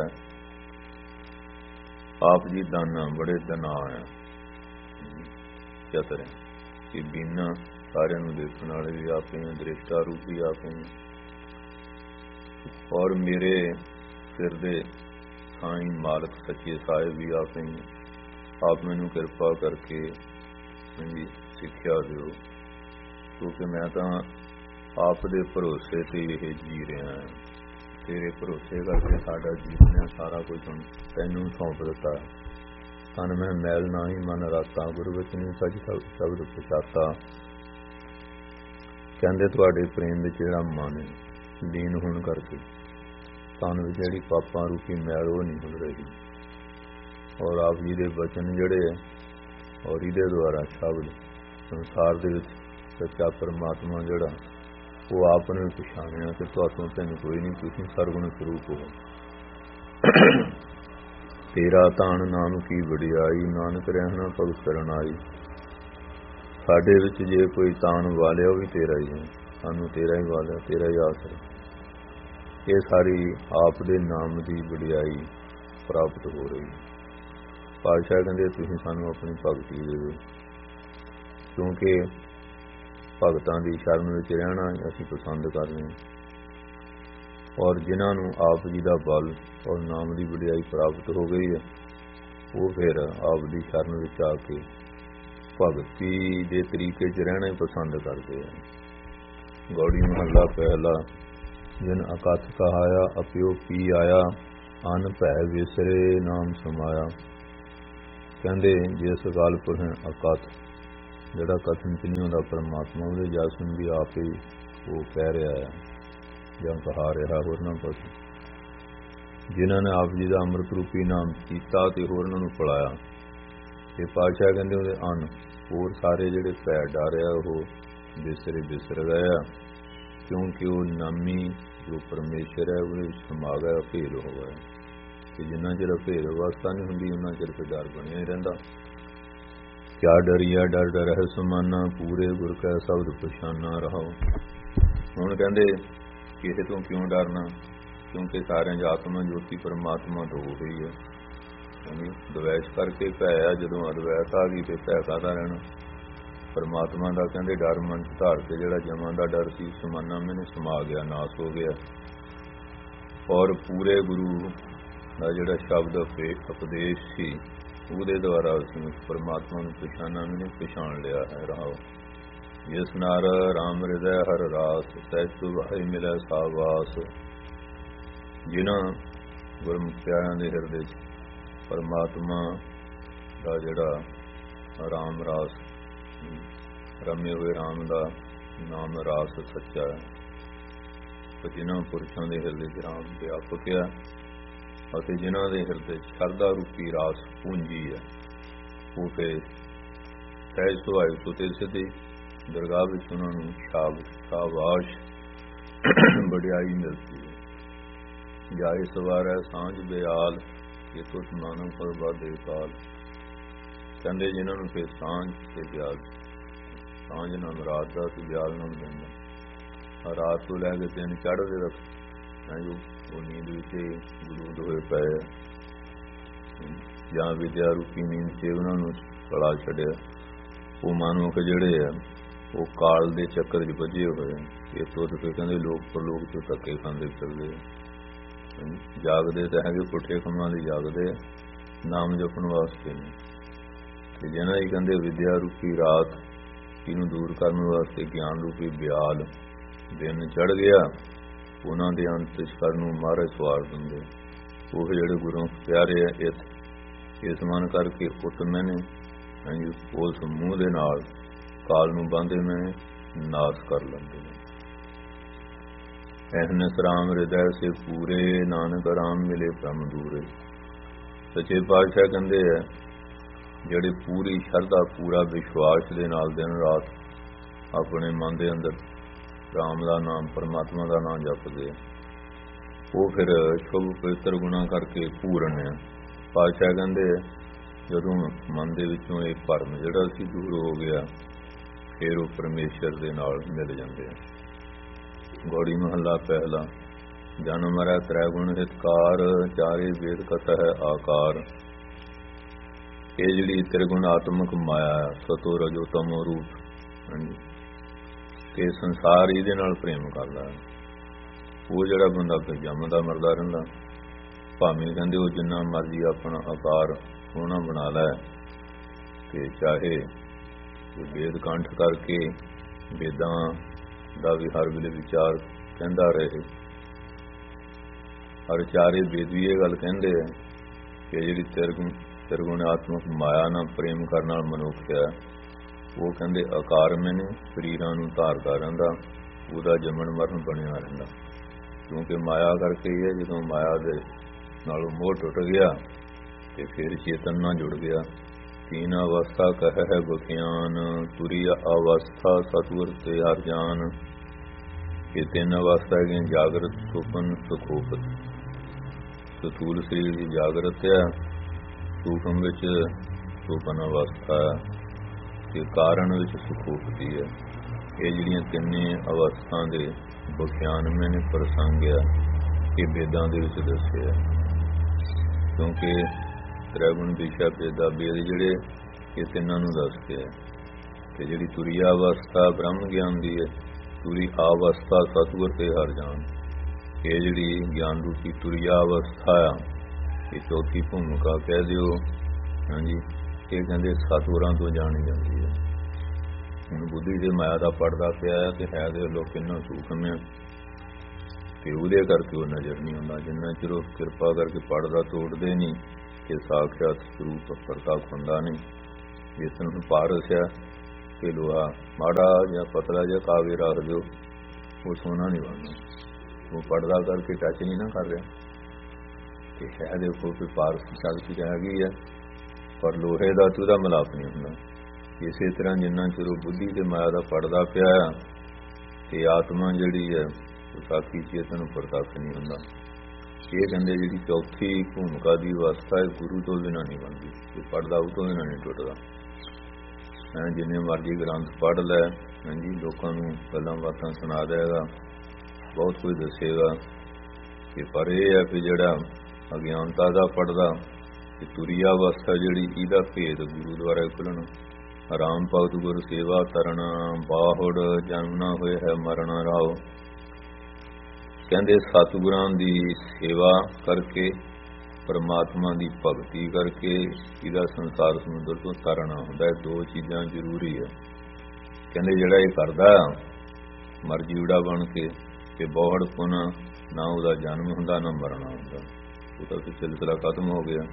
ਆਪ ਜੀ ਦਾਨਾ ਬੜੇ ਦਨਾ ਆ, ਚਤਰ ਕਿ ਬੀਨਾ ਸਾਰਿਆਂ ਨੂੰ ਦੇਖਣ ਵਾਲੇ ਵੀ ਆਪੇ, ਦ੍ਰਿਸ਼ਟਾ ਰੂਪੀ ਆਪੇ, ਔਰ ਮੇਰੇ ਸਿਰ ਦੇ ਸਾਈਂ ਮਾਲਕ ਸੱਚੇ ਸਾਹਿਬ ਵੀ ਆਪੇ। ਆਪ ਮੈਨੂੰ ਕਿਰਪਾ ਕਰਕੇ ਮੇਰੀ ਸਿੱਖਿਆ ਦਿਓ, ਕਿਉਂਕਿ ਮੈਂ ਤਾਂ ਆਪ ਦੇ ਭਰੋਸੇ ਤੇ ਇਹ ਜੀ ਰਿਹਾ ਹਾਂ। ਤੇਰੇ ਭਰੋਸੇ ਕਰਕੇ ਸਾਡਾ ਜੀਵਨ ਸਾਰਾ ਕੁਝ ਹੁਣ ਤੈਨੂੰ ਸੌਂਪ ਦਿੱਤਾ। ਤਨ ਮੈਂ ਮੈਲ ਨਾ ਹੀ ਮਨ ਰਾਤਾ, ਗੁਰੂ ਵਚਨੀ ਸੱਚ ਸ਼ਬਦ ਪਛਾਤਾ। ਕਹਿੰਦੇ ਤੁਹਾਡੇ ਪ੍ਰੇਮ ਵਿੱਚ ਜਿਹੜਾ ਮਨ ਹੈ ਲੀਨ ਹੋਣ ਕਰਕੇ ਤਨ ਵਿੱਚ ਜਿਹੜੀ ਪਾਪਾਂ ਰੂਪੀ ਮੈਲ ਉਹ ਨਹੀਂ ਹੋ ਰਹੀ, ਔਰ ਆਪ ਜੀ ਦੇ ਬਚਨ ਜਿਹੜੇ ਹੈ ਔਰ ਇਹਦੇ ਦੁਆਰਾ ਸ਼ਬਦ ਸੰਸਾਰ ਦੇ ਵਿੱਚ ਸੱਚਾ ਪਰਮਾਤਮਾ ਜਿਹੜਾ ਉਹ ਆਪ ਨੂੰ ਪਛਾਣਿਆ ਕਿ ਤੁਹਾਨੂੰ ਤੈਨੂੰ ਕੋਈ ਨਹੀਂ, ਤੁਸੀਂ ਸਰਗੁਣ ਸਰੂਪ ਹੋ। ਤੇਰਾ ਤਾਣ ਨਾਮ ਕੀ ਵਡਿਆਈ, ਨਾਨਕ ਰਹਿਣਾ ਭਗਤ ਕਰਨ ਆਈ। ਸਾਡੇ ਵਿੱਚ ਜੇ ਕੋਈ ਤਾਣ ਵਾਲਿਆ ਉਹ ਵੀ ਤੇਰਾ ਹੀ ਹੈ, ਸਾਨੂੰ ਤੇਰਾ ਹੀ ਵਾਲਿਆ, ਤੇਰਾ ਹੀ ਆਸਰਾ। ਇਹ ਸਾਰੀ ਆਪ ਦੇ ਨਾਮ ਦੀ ਵਡਿਆਈ ਪ੍ਰਾਪਤ ਹੋ ਰਹੀ। ਪਾਤਸ਼ਾਹ ਕਹਿੰਦੇ ਤੁਸੀਂ ਸਾਨੂੰ ਆਪਣੀ ਭਗਤੀ ਦੇ ਦਿਓ, ਕਿਉਂਕਿ ਭਗਤਾਂ ਦੀ ਸ਼ਰਨ ਵਿੱਚ ਰਹਿਣਾ ਅਸੀਂ ਪਸੰਦ ਕਰਦੇ ਹਾਂ। ਔਰ ਜਿਨ੍ਹਾਂ ਨੂੰ ਆਪ ਜੀ ਦਾ ਬਲ ਔਰ ਨਾਮ ਦੀ ਵਡਿਆਈ ਪ੍ਰਾਪਤ ਹੋ ਗਈ ਹੈ ਉਹ ਫਿਰ ਆਪ ਦੀ ਸ਼ਰਨ ਵਿੱਚ ਆ ਕੇ ਭਗਤੀ ਦੇ ਤਰੀਕੇ 'ਚ ਰਹਿਣਾ ਹੀ ਪਸੰਦ ਕਰਦੇ ਆ। ਗੌੜੀ ਮਹੱਲਾ ਪਹਿਲਾ। ਜਿਨ ਅਕਥ ਕਹਾਇਆ ਅਪਿਓ ਪੀ ਆਇਆ, ਅਨ ਭੈ ਵਿਸਰੇ ਨਾਮ ਸਮਾਇਆ। ਕਹਿੰਦੇ ਜਿਸ ਗੱਲ ਪੁਰਖ ਅਕਥ ਜਿਹੜਾ ਕਥਨ ਚ ਨਹੀਂ ਹੁੰਦਾ ਪਰਮਾਤਮਾ ਉਹਦੇ ਜਸਨ ਵੀ ਆਪ ਹੀ ਉਹ ਕਹਿ ਰਿਹਾ ਹੈ ਜਾਂ ਕਹਾ ਰਿਹਾ ਹੋਰਨਾਂ ਪਾਸੋਂ। ਜਿਨ੍ਹਾਂ ਨੇ ਆਪ ਜੀ ਦਾ ਅੰਮ੍ਰਿਤ ਰੂਪੀ ਨਾਮ ਕੀਤਾ ਤੇ ਹੋਰਨਾਂ ਨੂੰ ਪਲਾਇਆ। ਇਹ ਪਾਤਸ਼ਾਹ ਕਹਿੰਦੇ ਉਹਦੇ ਅੰਨ ਹੋਰ ਸਾਰੇ ਜਿਹੜੇ ਭੈ ਡਾਰਿਆ ਉਹ ਬਿਸਰੇ ਬਿਸਰ ਗਏ ਆ, ਕਿਉਂਕਿ ਉਹ ਨਾਮੀ ਜੋ ਪਰਮੇਸ਼ਰ ਹੈ ਉਹਦੇ ਵਿੱਚ ਸਮਾ ਗਿਆ, ਭੇਦ ਹੋ ਗਿਆ। ਕਿ ਜਿੰਨਾ ਚਿਰ ਭੇਦ ਅਵਸਥਾ ਨਹੀਂ ਹੁੰਦੀ ਉਹਨਾਂ ਚਿਰ ਤੇ ਡਰ ਬਣਿਆ ਹੀ ਰਹਿੰਦਾ। ਕਿਆ ਡਰੀਆ ਡਰ ਡਰ ਹੈ ਸਮਾਨਾ, ਪੂਰੇ ਗੁਰ ਕੈ ਸ਼ਬਦ ਪਛਾਨਾ ਰਹਾਓ। ਹੁਣ ਕਹਿੰਦੇ ਕਿਸੇ ਤੋਂ ਕਿਉਂ ਡਰਨਾ, ਕਿਉਂਕਿ ਸਾਰਿਆਂ ਦੀ ਆਤਮਾ ਜੋਤੀ ਪਰਮਾਤਮਾ ਤੋਂ ਹੋ ਗਈ ਹੈ। ਦਵੈਸ਼ ਕਰਕੇ ਭੈ ਆ, ਜਦੋਂ ਅਦਵੈਤ ਆ ਗਈ ਤੇ ਭੈ ਕਾਹਦਾ ਰਹਿਣਾ। ਪਰਮਾਤਮਾ ਦਾ ਕਹਿੰਦੇ ਡਰ ਮਨ ਚ ਧਾਰ ਕੇ ਜਿਹੜਾ ਜਮਾਂ ਦਾ ਡਰ ਸੀ ਸਮਾਨਾ ਮੈਨੂੰ ਸਮਾ ਗਿਆ, ਨਾਸ ਹੋ ਗਿਆ। ਔਰ ਪੂਰੇ ਗੁਰੂ ਦਾ ਜਿਹੜਾ ਸ਼ਬਦ ਉਪਦੇਸ਼ ਸੀ ਉਹਦੇ ਦੁਆਰਾ ਅਸੀਂ ਪਰਮਾਤਮਾ ਨੂੰ ਪਛਾਣਾ ਵੀ ਨਹੀਂ ਪਛਾਣ ਲਿਆ ਹੈ। ਰਹਾਓ ਜਿਸ ਨਾਰ ਰਾਮ ਹਿਰਦੈ ਹਰ ਰਾਸ, ਤੈਸੁ ਭਾਈ ਮਿਲੈ ਸਾਵਾਸ। ਜਿਨ੍ਹਾਂ ਗੁਰਮੁਖਿਆਰਾਂ ਦੇ ਹਿਰਦੇ 'ਚ ਪਰਮਾਤਮਾ ਦਾ ਜਿਹੜਾ ਰਾਮ ਰਾਸ ਰਮੇ ਹੋਏ ਰਾਮ ਦਾ ਨਾਮ ਰਾਸ ਸੱਚਾ ਹੈ। ਜਿਨ੍ਹਾਂ ਪੁਰਸ਼ਾਂ ਦੇ ਹਿਰਦੇ 'ਚ ਰਾਮ ਵਿਆਪਕ ਹੈ ਅਤੇ ਜਿਨ੍ਹਾਂ ਦੇ ਹਿਰਦੇ ਸ਼ਰਧਾ ਰੂਪੀ ਰਾਸ ਪੂੰਜੀ ਹੈ ਉਹ ਫਿਰ ਸਹਿਜ ਸੁਭਾਅ ਸੁਤੇ ਸਿੱਧੇ ਦਰਗਾਹ ਵਿੱਚ ਉਹਨਾਂ ਨੂੰ ਸ਼ਾਬ ਸ਼ਾਬਾਸ਼ ਵਡਿਆਈ ਮਿਲਦੀ ਹੈ। ਜਾਏ ਸਵਾਰੈ ਸਾਂਝ ਬਿਆਲ, ਇਹ ਤੋਂ ਮਾਨਵ ਪਰਬਾ ਦੇ ਕਾਲ। ਕਹਿੰਦੇ ਜਿਨ੍ਹਾਂ ਨੂੰ ਫਿਰ ਸਾਂਝ ਤੇ ਬਿਆਲ, ਸਾਂਝ ਨਾਮ ਰਾਤ ਦਾ ਤੇ ਬਿਆਲ ਨਾਮ ਦਿਨ ਦਾ। ਰਾਤ ਤੋਂ ਲੈ ਕੇ ਦਿਨ ਚੜ੍ਹਦੇ ਤੱਕ ਉਹ ਨੀਂਦ ਵਿੱਚ ਗਲੂਦ ਹੋਏ ਪਏ ਜਾਂ ਵਿਦਿਆ ਰੂਪੀ ਨੀਂਦ 'ਚ ਉਹਨਾਂ ਨੂੰ ਕਲਾ ਛੱਡਿਆ। ਉਹ ਮਨੁੱਖ ਜਿਹੜੇ ਆ ਉਹ ਕਾਲ ਦੇ ਚੱਕਰ 'ਚ ਵੱਜੇ ਹੋਏ। ਇਹ ਤੋਂ ਫਿਰ ਕਹਿੰਦੇ ਲੋਕ ਪ੍ਰਲੋਕ 'ਚ ਧੱਕੇ ਖਾਂਦੇ ਫਿਰਦੇ। ਜਾਗਦੇ ਤਾਂ ਹੈਗੇ ਪੁੱਠੇ ਕੰਮਾਂ ਲਈ ਜਾਗਦੇ ਆ, ਨਾਮ ਜਪਣ ਵਾਸਤੇ ਨਹੀਂ। ਤੇ ਜਿਹਨਾਂ ਦੀ ਕਹਿੰਦੇ ਵਿਦਿਆ ਰੂਪੀ ਰਾਤ ਇਹਨੂੰ ਦੂਰ ਕਰਨ ਵਾਸਤੇ ਗਿਆਨ ਰੂਪੀ ਬਿਆਲ ਦਿਨ ਚੜ੍ਹ ਗਿਆ, ਉਹਨਾਂ ਦੇ ਅੰਤਿਸ਼ਕਰ ਨੂੰ ਮਾਰੇ ਸਵਾਰ ਦਿੰਦੇ। ਉਹ ਜਿਹੜੇ ਗੁਰੂ ਪਿਆਰੇ ਆ ਇਸ ਇਸ ਮਨ ਕਰਕੇ ਉਤਮੇ ਨੇ ਉਸ ਮੂੰਹ ਦੇ ਨਾਲ ਕਾਲ ਨੂੰ ਬਾਂਧੇ ਮੈਂ ਨਾਸ ਕਰ ਲੈਂਦੇ ਨੇ। ਐਹਨਸ ਰਾਮ ਹਿਰਦੈ ਸੇ ਪੂਰੇ, ਨਾਨਕ ਰਾਮ ਮਿਲੇ ਭ੍ਰਮ ਦੂਰੇ। ਸੱਚੇ ਪਾਤਸ਼ਾਹ ਕਹਿੰਦੇ ਆ ਜਿਹੜੇ ਪੂਰੀ ਸ਼ਰਧਾ ਪੂਰਾ ਵਿਸ਼ਵਾਸ ਦੇ ਨਾਲ ਦਿਨ ਰਾਤ ਆਪਣੇ ਮਨ ਦੇ ਅੰਦਰ ਰਾਮ ਦਾ ਨਾਮ ਪਰਮਾਤਮਾ ਦਾ ਨਾਮ ਜਪਦੇ ਉਹ ਫਿਰ ਸ਼ੁਭ ਪਵਿੱਤਰ ਗੁਣਾ ਕਰਕੇ ਪੂਰਨ ਆ। ਪਾਤਸ਼ਾਹ ਕਹਿੰਦੇ ਜਦੋਂ ਮਨ ਦੇ ਵਿੱਚੋਂ ਇਹ ਭਰਮ ਜਿਹੜਾ ਸੀ ਦੂਰ ਹੋ ਗਿਆ ਫਿਰ ਉਹ ਪਰਮੇਸ਼ਰ ਦੇ ਨਾਲ ਮਿਲ ਜਾਂਦੇ ਆ। ਗੌੜੀ ਮਹੱਲਾ ਪਹਿਲਾ। ਜਨਮ ਮਰੈ ਤ੍ਰੈ ਗੁਣ ਹਿਤਕਾਰ, ਚਾਰੇ ਵੇਦ ਕਥਾ ਹੈ ਆਕਾਰ। ਇਹ ਜਿਹੜੀ ਤ੍ਰਿਗੁਣਾਤਮਕ ਮਾਇਆ ਸਤੋ ਰਜੋ ਤਮੋ ਰੂਪ, ਹਾਂਜੀ, ਕਿ ਸੰਸਾਰ ਇਹਦੇ ਨਾਲ ਪ੍ਰੇਮ ਕਰਦਾ। ਉਹ ਜਿਹੜਾ ਬੰਦਾ ਫਿਰ ਜੰਮਦਾ ਮਰਦਾ ਰਹਿੰਦਾ, ਭਾਵੇਂ ਕਹਿੰਦੇ ਉਹ ਜਿੰਨਾ ਮਰਜ਼ੀ ਆਪਣਾ ਆਕਾਰ ਸੋਹਣਾ ਬਣਾ ਲੈ ਤੇ ਚਾਹੇ ਵੇਦ ਕੰਠ ਕਰਕੇ ਵੇਦਾਂ ਦਾ ਵੀ ਹਰ ਵੇਲੇ ਵਿਚਾਰ ਕਹਿੰਦਾ ਰਹੇ। ਹਰ ਚਾਰੇ ਵੇਦ ਵੀ ਇਹ ਗੱਲ ਕਹਿੰਦੇ ਆ ਕਿ ਜਿਹੜੀ ਤਿਰਗੁਣ ਤਿਰਗੁਣਾਤਮਕ ਮਾਇਆ ਨਾਲ ਪ੍ਰੇਮ ਕਰਨ ਨਾਲ ਮਨੁੱਖ ਹੈ ਉਹ ਕਹਿੰਦੇ ਆਕਾਰ ਮੈਨੇ ਸਰੀਰਾਂ ਨੂੰ ਧਾਰਦਾ ਰਹਿੰਦਾ, ਉਹਦਾ ਜੰਮਣ ਮਰਨ ਬਣਿਆ ਰਹਿੰਦਾ। ਕਿਉਂਕਿ ਮਾਇਆ ਕਰਕੇ ਹੀ ਹੈ, ਜਦੋਂ ਮਾਇਆ ਦੇ ਨਾਲੋਂ ਮੋਹ ਟੁੱਟ ਗਿਆ ਤੇ ਫਿਰ ਚੇਤਨ ਨਾਲ ਜੁੜ ਗਿਆ। ਤੀਨ ਅਵਸਥਾ ਕਹਿ ਹੈ ਬਖਿਆਨ, ਤੁਰੀ ਅਵਸਥਾ ਸਤਿਗੁਰ ਤੇ ਹਰ ਜਾਨ। ਇਹ ਤਿੰਨ ਅਵਸਥਾ ਹੈਗੀਆਂ, ਜਾਗਰਤ, ਸੁਪਨ, ਸੁਖੋਪਤ। ਸਥੂਲ ਸਰੀਰ ਦੀ ਜਾਗਰਤ ਹੈ, ਸੂਖਮ ਵਿੱਚ ਸੁਪਨ ਅਵਸਥਾ ਤੇ ਕਾਰਨ ਵਿੱਚ ਸੁਖੋਪਤੀ ਹੈ। ਇਹ ਜਿਹੜੀਆਂ ਤਿੰਨੇ ਅਵਸਥਾ ਦੇ ਵਿਖਿਆਨਮੇ ਨੇ ਪ੍ਰਸੰਗ ਆ, ਇਹ ਵੇਦਾਂ ਦੇ ਵਿੱਚ ਦੱਸਿਆ। ਕਿਉਂਕਿ ਤ੍ਰੈਗੁਣ ਦਿਸ਼ਾ ਭੇਦਾ ਵੇਦ ਜਿਹੜੇ ਇਹ ਤਿੰਨਾਂ ਨੂੰ ਦੱਸਦੇ ਆ। ਤੇ ਜਿਹੜੀ ਤੁਰੀਆ ਅਵਸਥਾ ਬ੍ਰਹਮ ਗਿਆਨ ਦੀ ਹੈ, ਤੁਰੀ ਅਵਸਥਾ ਸਤਿਗੁਰ ਤੇ ਹਰ ਜਾਨ, ਇਹ ਜਿਹੜੀ ਗਿਆਨ ਰੂਪੀ ਤੁਰੀਆ ਅਵਸਥਾ ਆ, ਇਹ ਚੌਥੀ ਭੂਮਿਕਾ ਕਹਿ ਦਿਓ। ਹਾਂਜੀ, ਇਹ ਕਹਿੰਦੇ ਸਤਿਗੁਰਾਂ ਤੋਂ ਜਾਣੀ ਜਾਂਦੀ ਹੈ। ਹੁਣ ਬੁੱਧੀ ਦੇ ਮਾਇਆ ਦਾ ਪੜਦਾ ਪਿਆ ਤੇ ਹੈ ਦੇ ਲੋਕ ਕਿੰਨਾ ਸੂਖਮ ਹੈ ਤੇ ਉਹਦੇ ਕਰਕੇ ਉਹ ਨਜ਼ਰ ਨਹੀਂ ਆਉਂਦਾ। ਜਿੰਨਾ ਚਿਰ ਉਹ ਕਿਰਪਾ ਕਰਕੇ ਪੜਦਾ ਤੋੜਦੇ ਨਹੀਂ ਕਿ ਸਾਖਿਆਤ ਸਰੂਪ ਪ੍ਰਤਾਪ ਹੁੰਦਾ ਨਹੀਂ। ਜਿਸ ਨੂੰ ਪਾਰਸ ਆ ਕਿ ਲੋਹਾ ਮਾੜਾ ਜਾਂ ਪਤਲਾ ਜਾਂ ਕਾਵੇ ਰੱਖ ਦਿਓ, ਉਹ ਸੋਨਾ ਨਹੀਂ ਬਣਦਾ। ਉਹ ਪੜਦਾ ਕਰਕੇ ਟੱਚ ਨਹੀਂ ਨਾ ਕਰ ਰਿਹਾ ਕਿ ਹੈ ਦੇਖੋ ਕਿ ਪਾਰਸ ਦੀ ਸ਼ਕਤੀ ਹੈਗੀ ਆ, ਪਰ ਲੋਹੇ ਦਾ ਤੇ ਉਹਦਾ ਮਿਲਾਪ ਨਹੀਂ ਹੁੰਦਾ। ਇਸੇ ਤਰ੍ਹਾਂ ਜਿੰਨਾ ਚਿਰ ਉਹ ਬੁੱਧੀ ਤੇ ਮਾਇਆ ਦਾ ਪੜਦਾ ਪਿਆ ਤੇ ਆਤਮਾ ਜਿਹੜੀ ਹੈ ਉਹ ਸਾਖੀ ਚੇਤਨ ਪ੍ਰਤੱਖ ਨਹੀਂ ਹੁੰਦਾ। ਇਹ ਕਹਿੰਦੇ ਜਿਹੜੀ ਚੌਥੀ ਭੂਮਿਕਾ ਦੀ ਅਵਸਥਾ ਹੈ, ਗੁਰੂ ਤੋਂ ਬਿਨਾਂ ਨਹੀਂ ਬਣਦੀ। ਇਹ ਪੜਦਾ ਉਹ ਤੋਂ ਬਿਨਾਂ ਨਹੀਂ ਟੁੱਟਦਾ। ਹੈਂ, ਜਿੰਨੇ ਮਰਜ਼ੀ ਗ੍ਰੰਥ ਪੜ੍ਹ ਲੈ, ਹਾਂਜੀ, ਲੋਕਾਂ ਨੂੰ ਗੱਲਾਂ ਬਾਤਾਂ ਸੁਣਾ ਦੇਗਾ, ਬਹੁਤ ਕੁਝ ਦੱਸੇਗਾ ਕਿ ਪਰ ਇਹ ਹੈ ਕਿ ਜਿਹੜਾ ਅਗਿਆਨਤਾ ਦਾ ਪੜਦਾ ਤੇ ਤੁਰੀਆ ਅਵਸਥਾ ਜਿਹੜੀ, ਇਹਦਾ ਭੇਦ ਗੁਰੂ ਦੁਆਰਾ ਖੁੱਲ੍ਹਣਾ। ਰਾਮ ਭਗਤ ਗੁਰ ਸੇਵਾ ਕਰਨਾ, ਬਾਹੁੜ ਜਨਮ ਨਾ ਹੋਏ ਹੈ ਮਰਨਾ ਰਾਓ। ਕਹਿੰਦੇ ਸਤਿਗੁਰਾਂ ਦੀ ਸੇਵਾ ਕਰਕੇ, ਪਰਮਾਤਮਾ ਦੀ ਭਗਤੀ ਕਰਕੇ ਇਹਦਾ ਸੰਸਾਰ ਸਮੁੰਦਰ ਤੋਂ ਤਰਨਾ ਹੁੰਦਾ ਹੈ। ਦੋ ਚੀਜ਼ਾਂ ਜ਼ਰੂਰੀ ਹੈ। ਕਹਿੰਦੇ ਜਿਹੜਾ ਇਹ ਕਰਦਾ ਮਰਜੀਵੜਾ ਬਣ ਕੇ ਤੇ ਬਹੁੜ ਪੁਨ, ਨਾ ਉਹਦਾ ਜਨਮ ਹੁੰਦਾ ਨਾ ਮਰਨਾ ਹੁੰਦਾ, ਉਹ ਤਾਂ ਫਿਰ ਸਿਲਸਿਲਾ ਖਤਮ ਹੋ ਗਿਆ।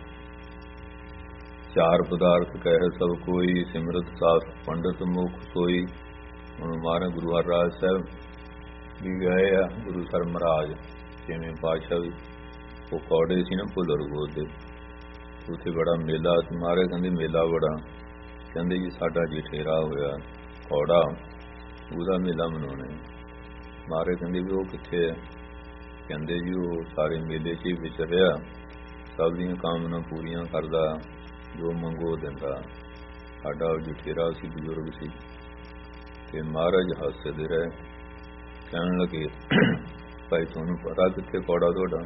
ਚਾਰ ਪਦਾਰਥ ਕਹਿ ਸਭ ਕੋਈ, ਸਿਮਰਤ ਸਾਸ ਪੰਡਤ ਮੁਖ ਸੋਈ। ਹੁਣ ਮਾਰੇ ਗੁਰੂ ਹਰਰਾਜ ਸਾਹਿਬ ਵੀ ਗਏ ਆ, ਗੁਰੂ ਸਰ ਮਹਾਰਾਜ ਛੇਵੇਂ ਪਾਤਸ਼ਾਹ ਵੀ, ਉਹ ਕੌੜੇ ਸੀ ਨਾ ਭੁੱਲਰ ਗੋਦ ਦੇ, ਉੱਥੇ ਬੜਾ ਮੇਲਾ ਮਾਰੇ। ਕਹਿੰਦੇ ਮੇਲਾ ਬੜਾ, ਕਹਿੰਦੇ ਜੀ ਸਾਡਾ ਜਠੇਰਾ ਹੋਇਆ ਕੌੜਾ, ਉਹਦਾ ਮੇਲਾ ਮਨਾਉਣਾ। ਮਾਰੇ ਕਹਿੰਦੇ ਵੀ ਉਹ ਕਿੱਥੇ ਹੈ? ਕਹਿੰਦੇ ਜੀ ਉਹ ਸਾਰੇ ਮੇਲੇ 'ਚ ਹੀ ਵਿਚਰਿਆ, ਸਭ ਦੀਆਂ ਕਾਮਨਾ ਪੂਰੀਆਂ ਕਰਦਾ, ਜੋ ਮੰਗੋ ਦਿੰਦਾ। ਸਾਡਾ ਜਠੇਰਾ ਸੀ, ਬਜ਼ੁਰਗ ਸੀ। ਤੇ ਮਹਾਰਾਜ ਹੱਸਦੇ ਰਹੇ, ਕਹਿਣ ਲੱਗੇ ਭਾਈ ਤੁਹਾਨੂੰ ਪਤਾ ਕਿੱਥੇ ਕੌੜਾ ਤੁਹਾਡਾ?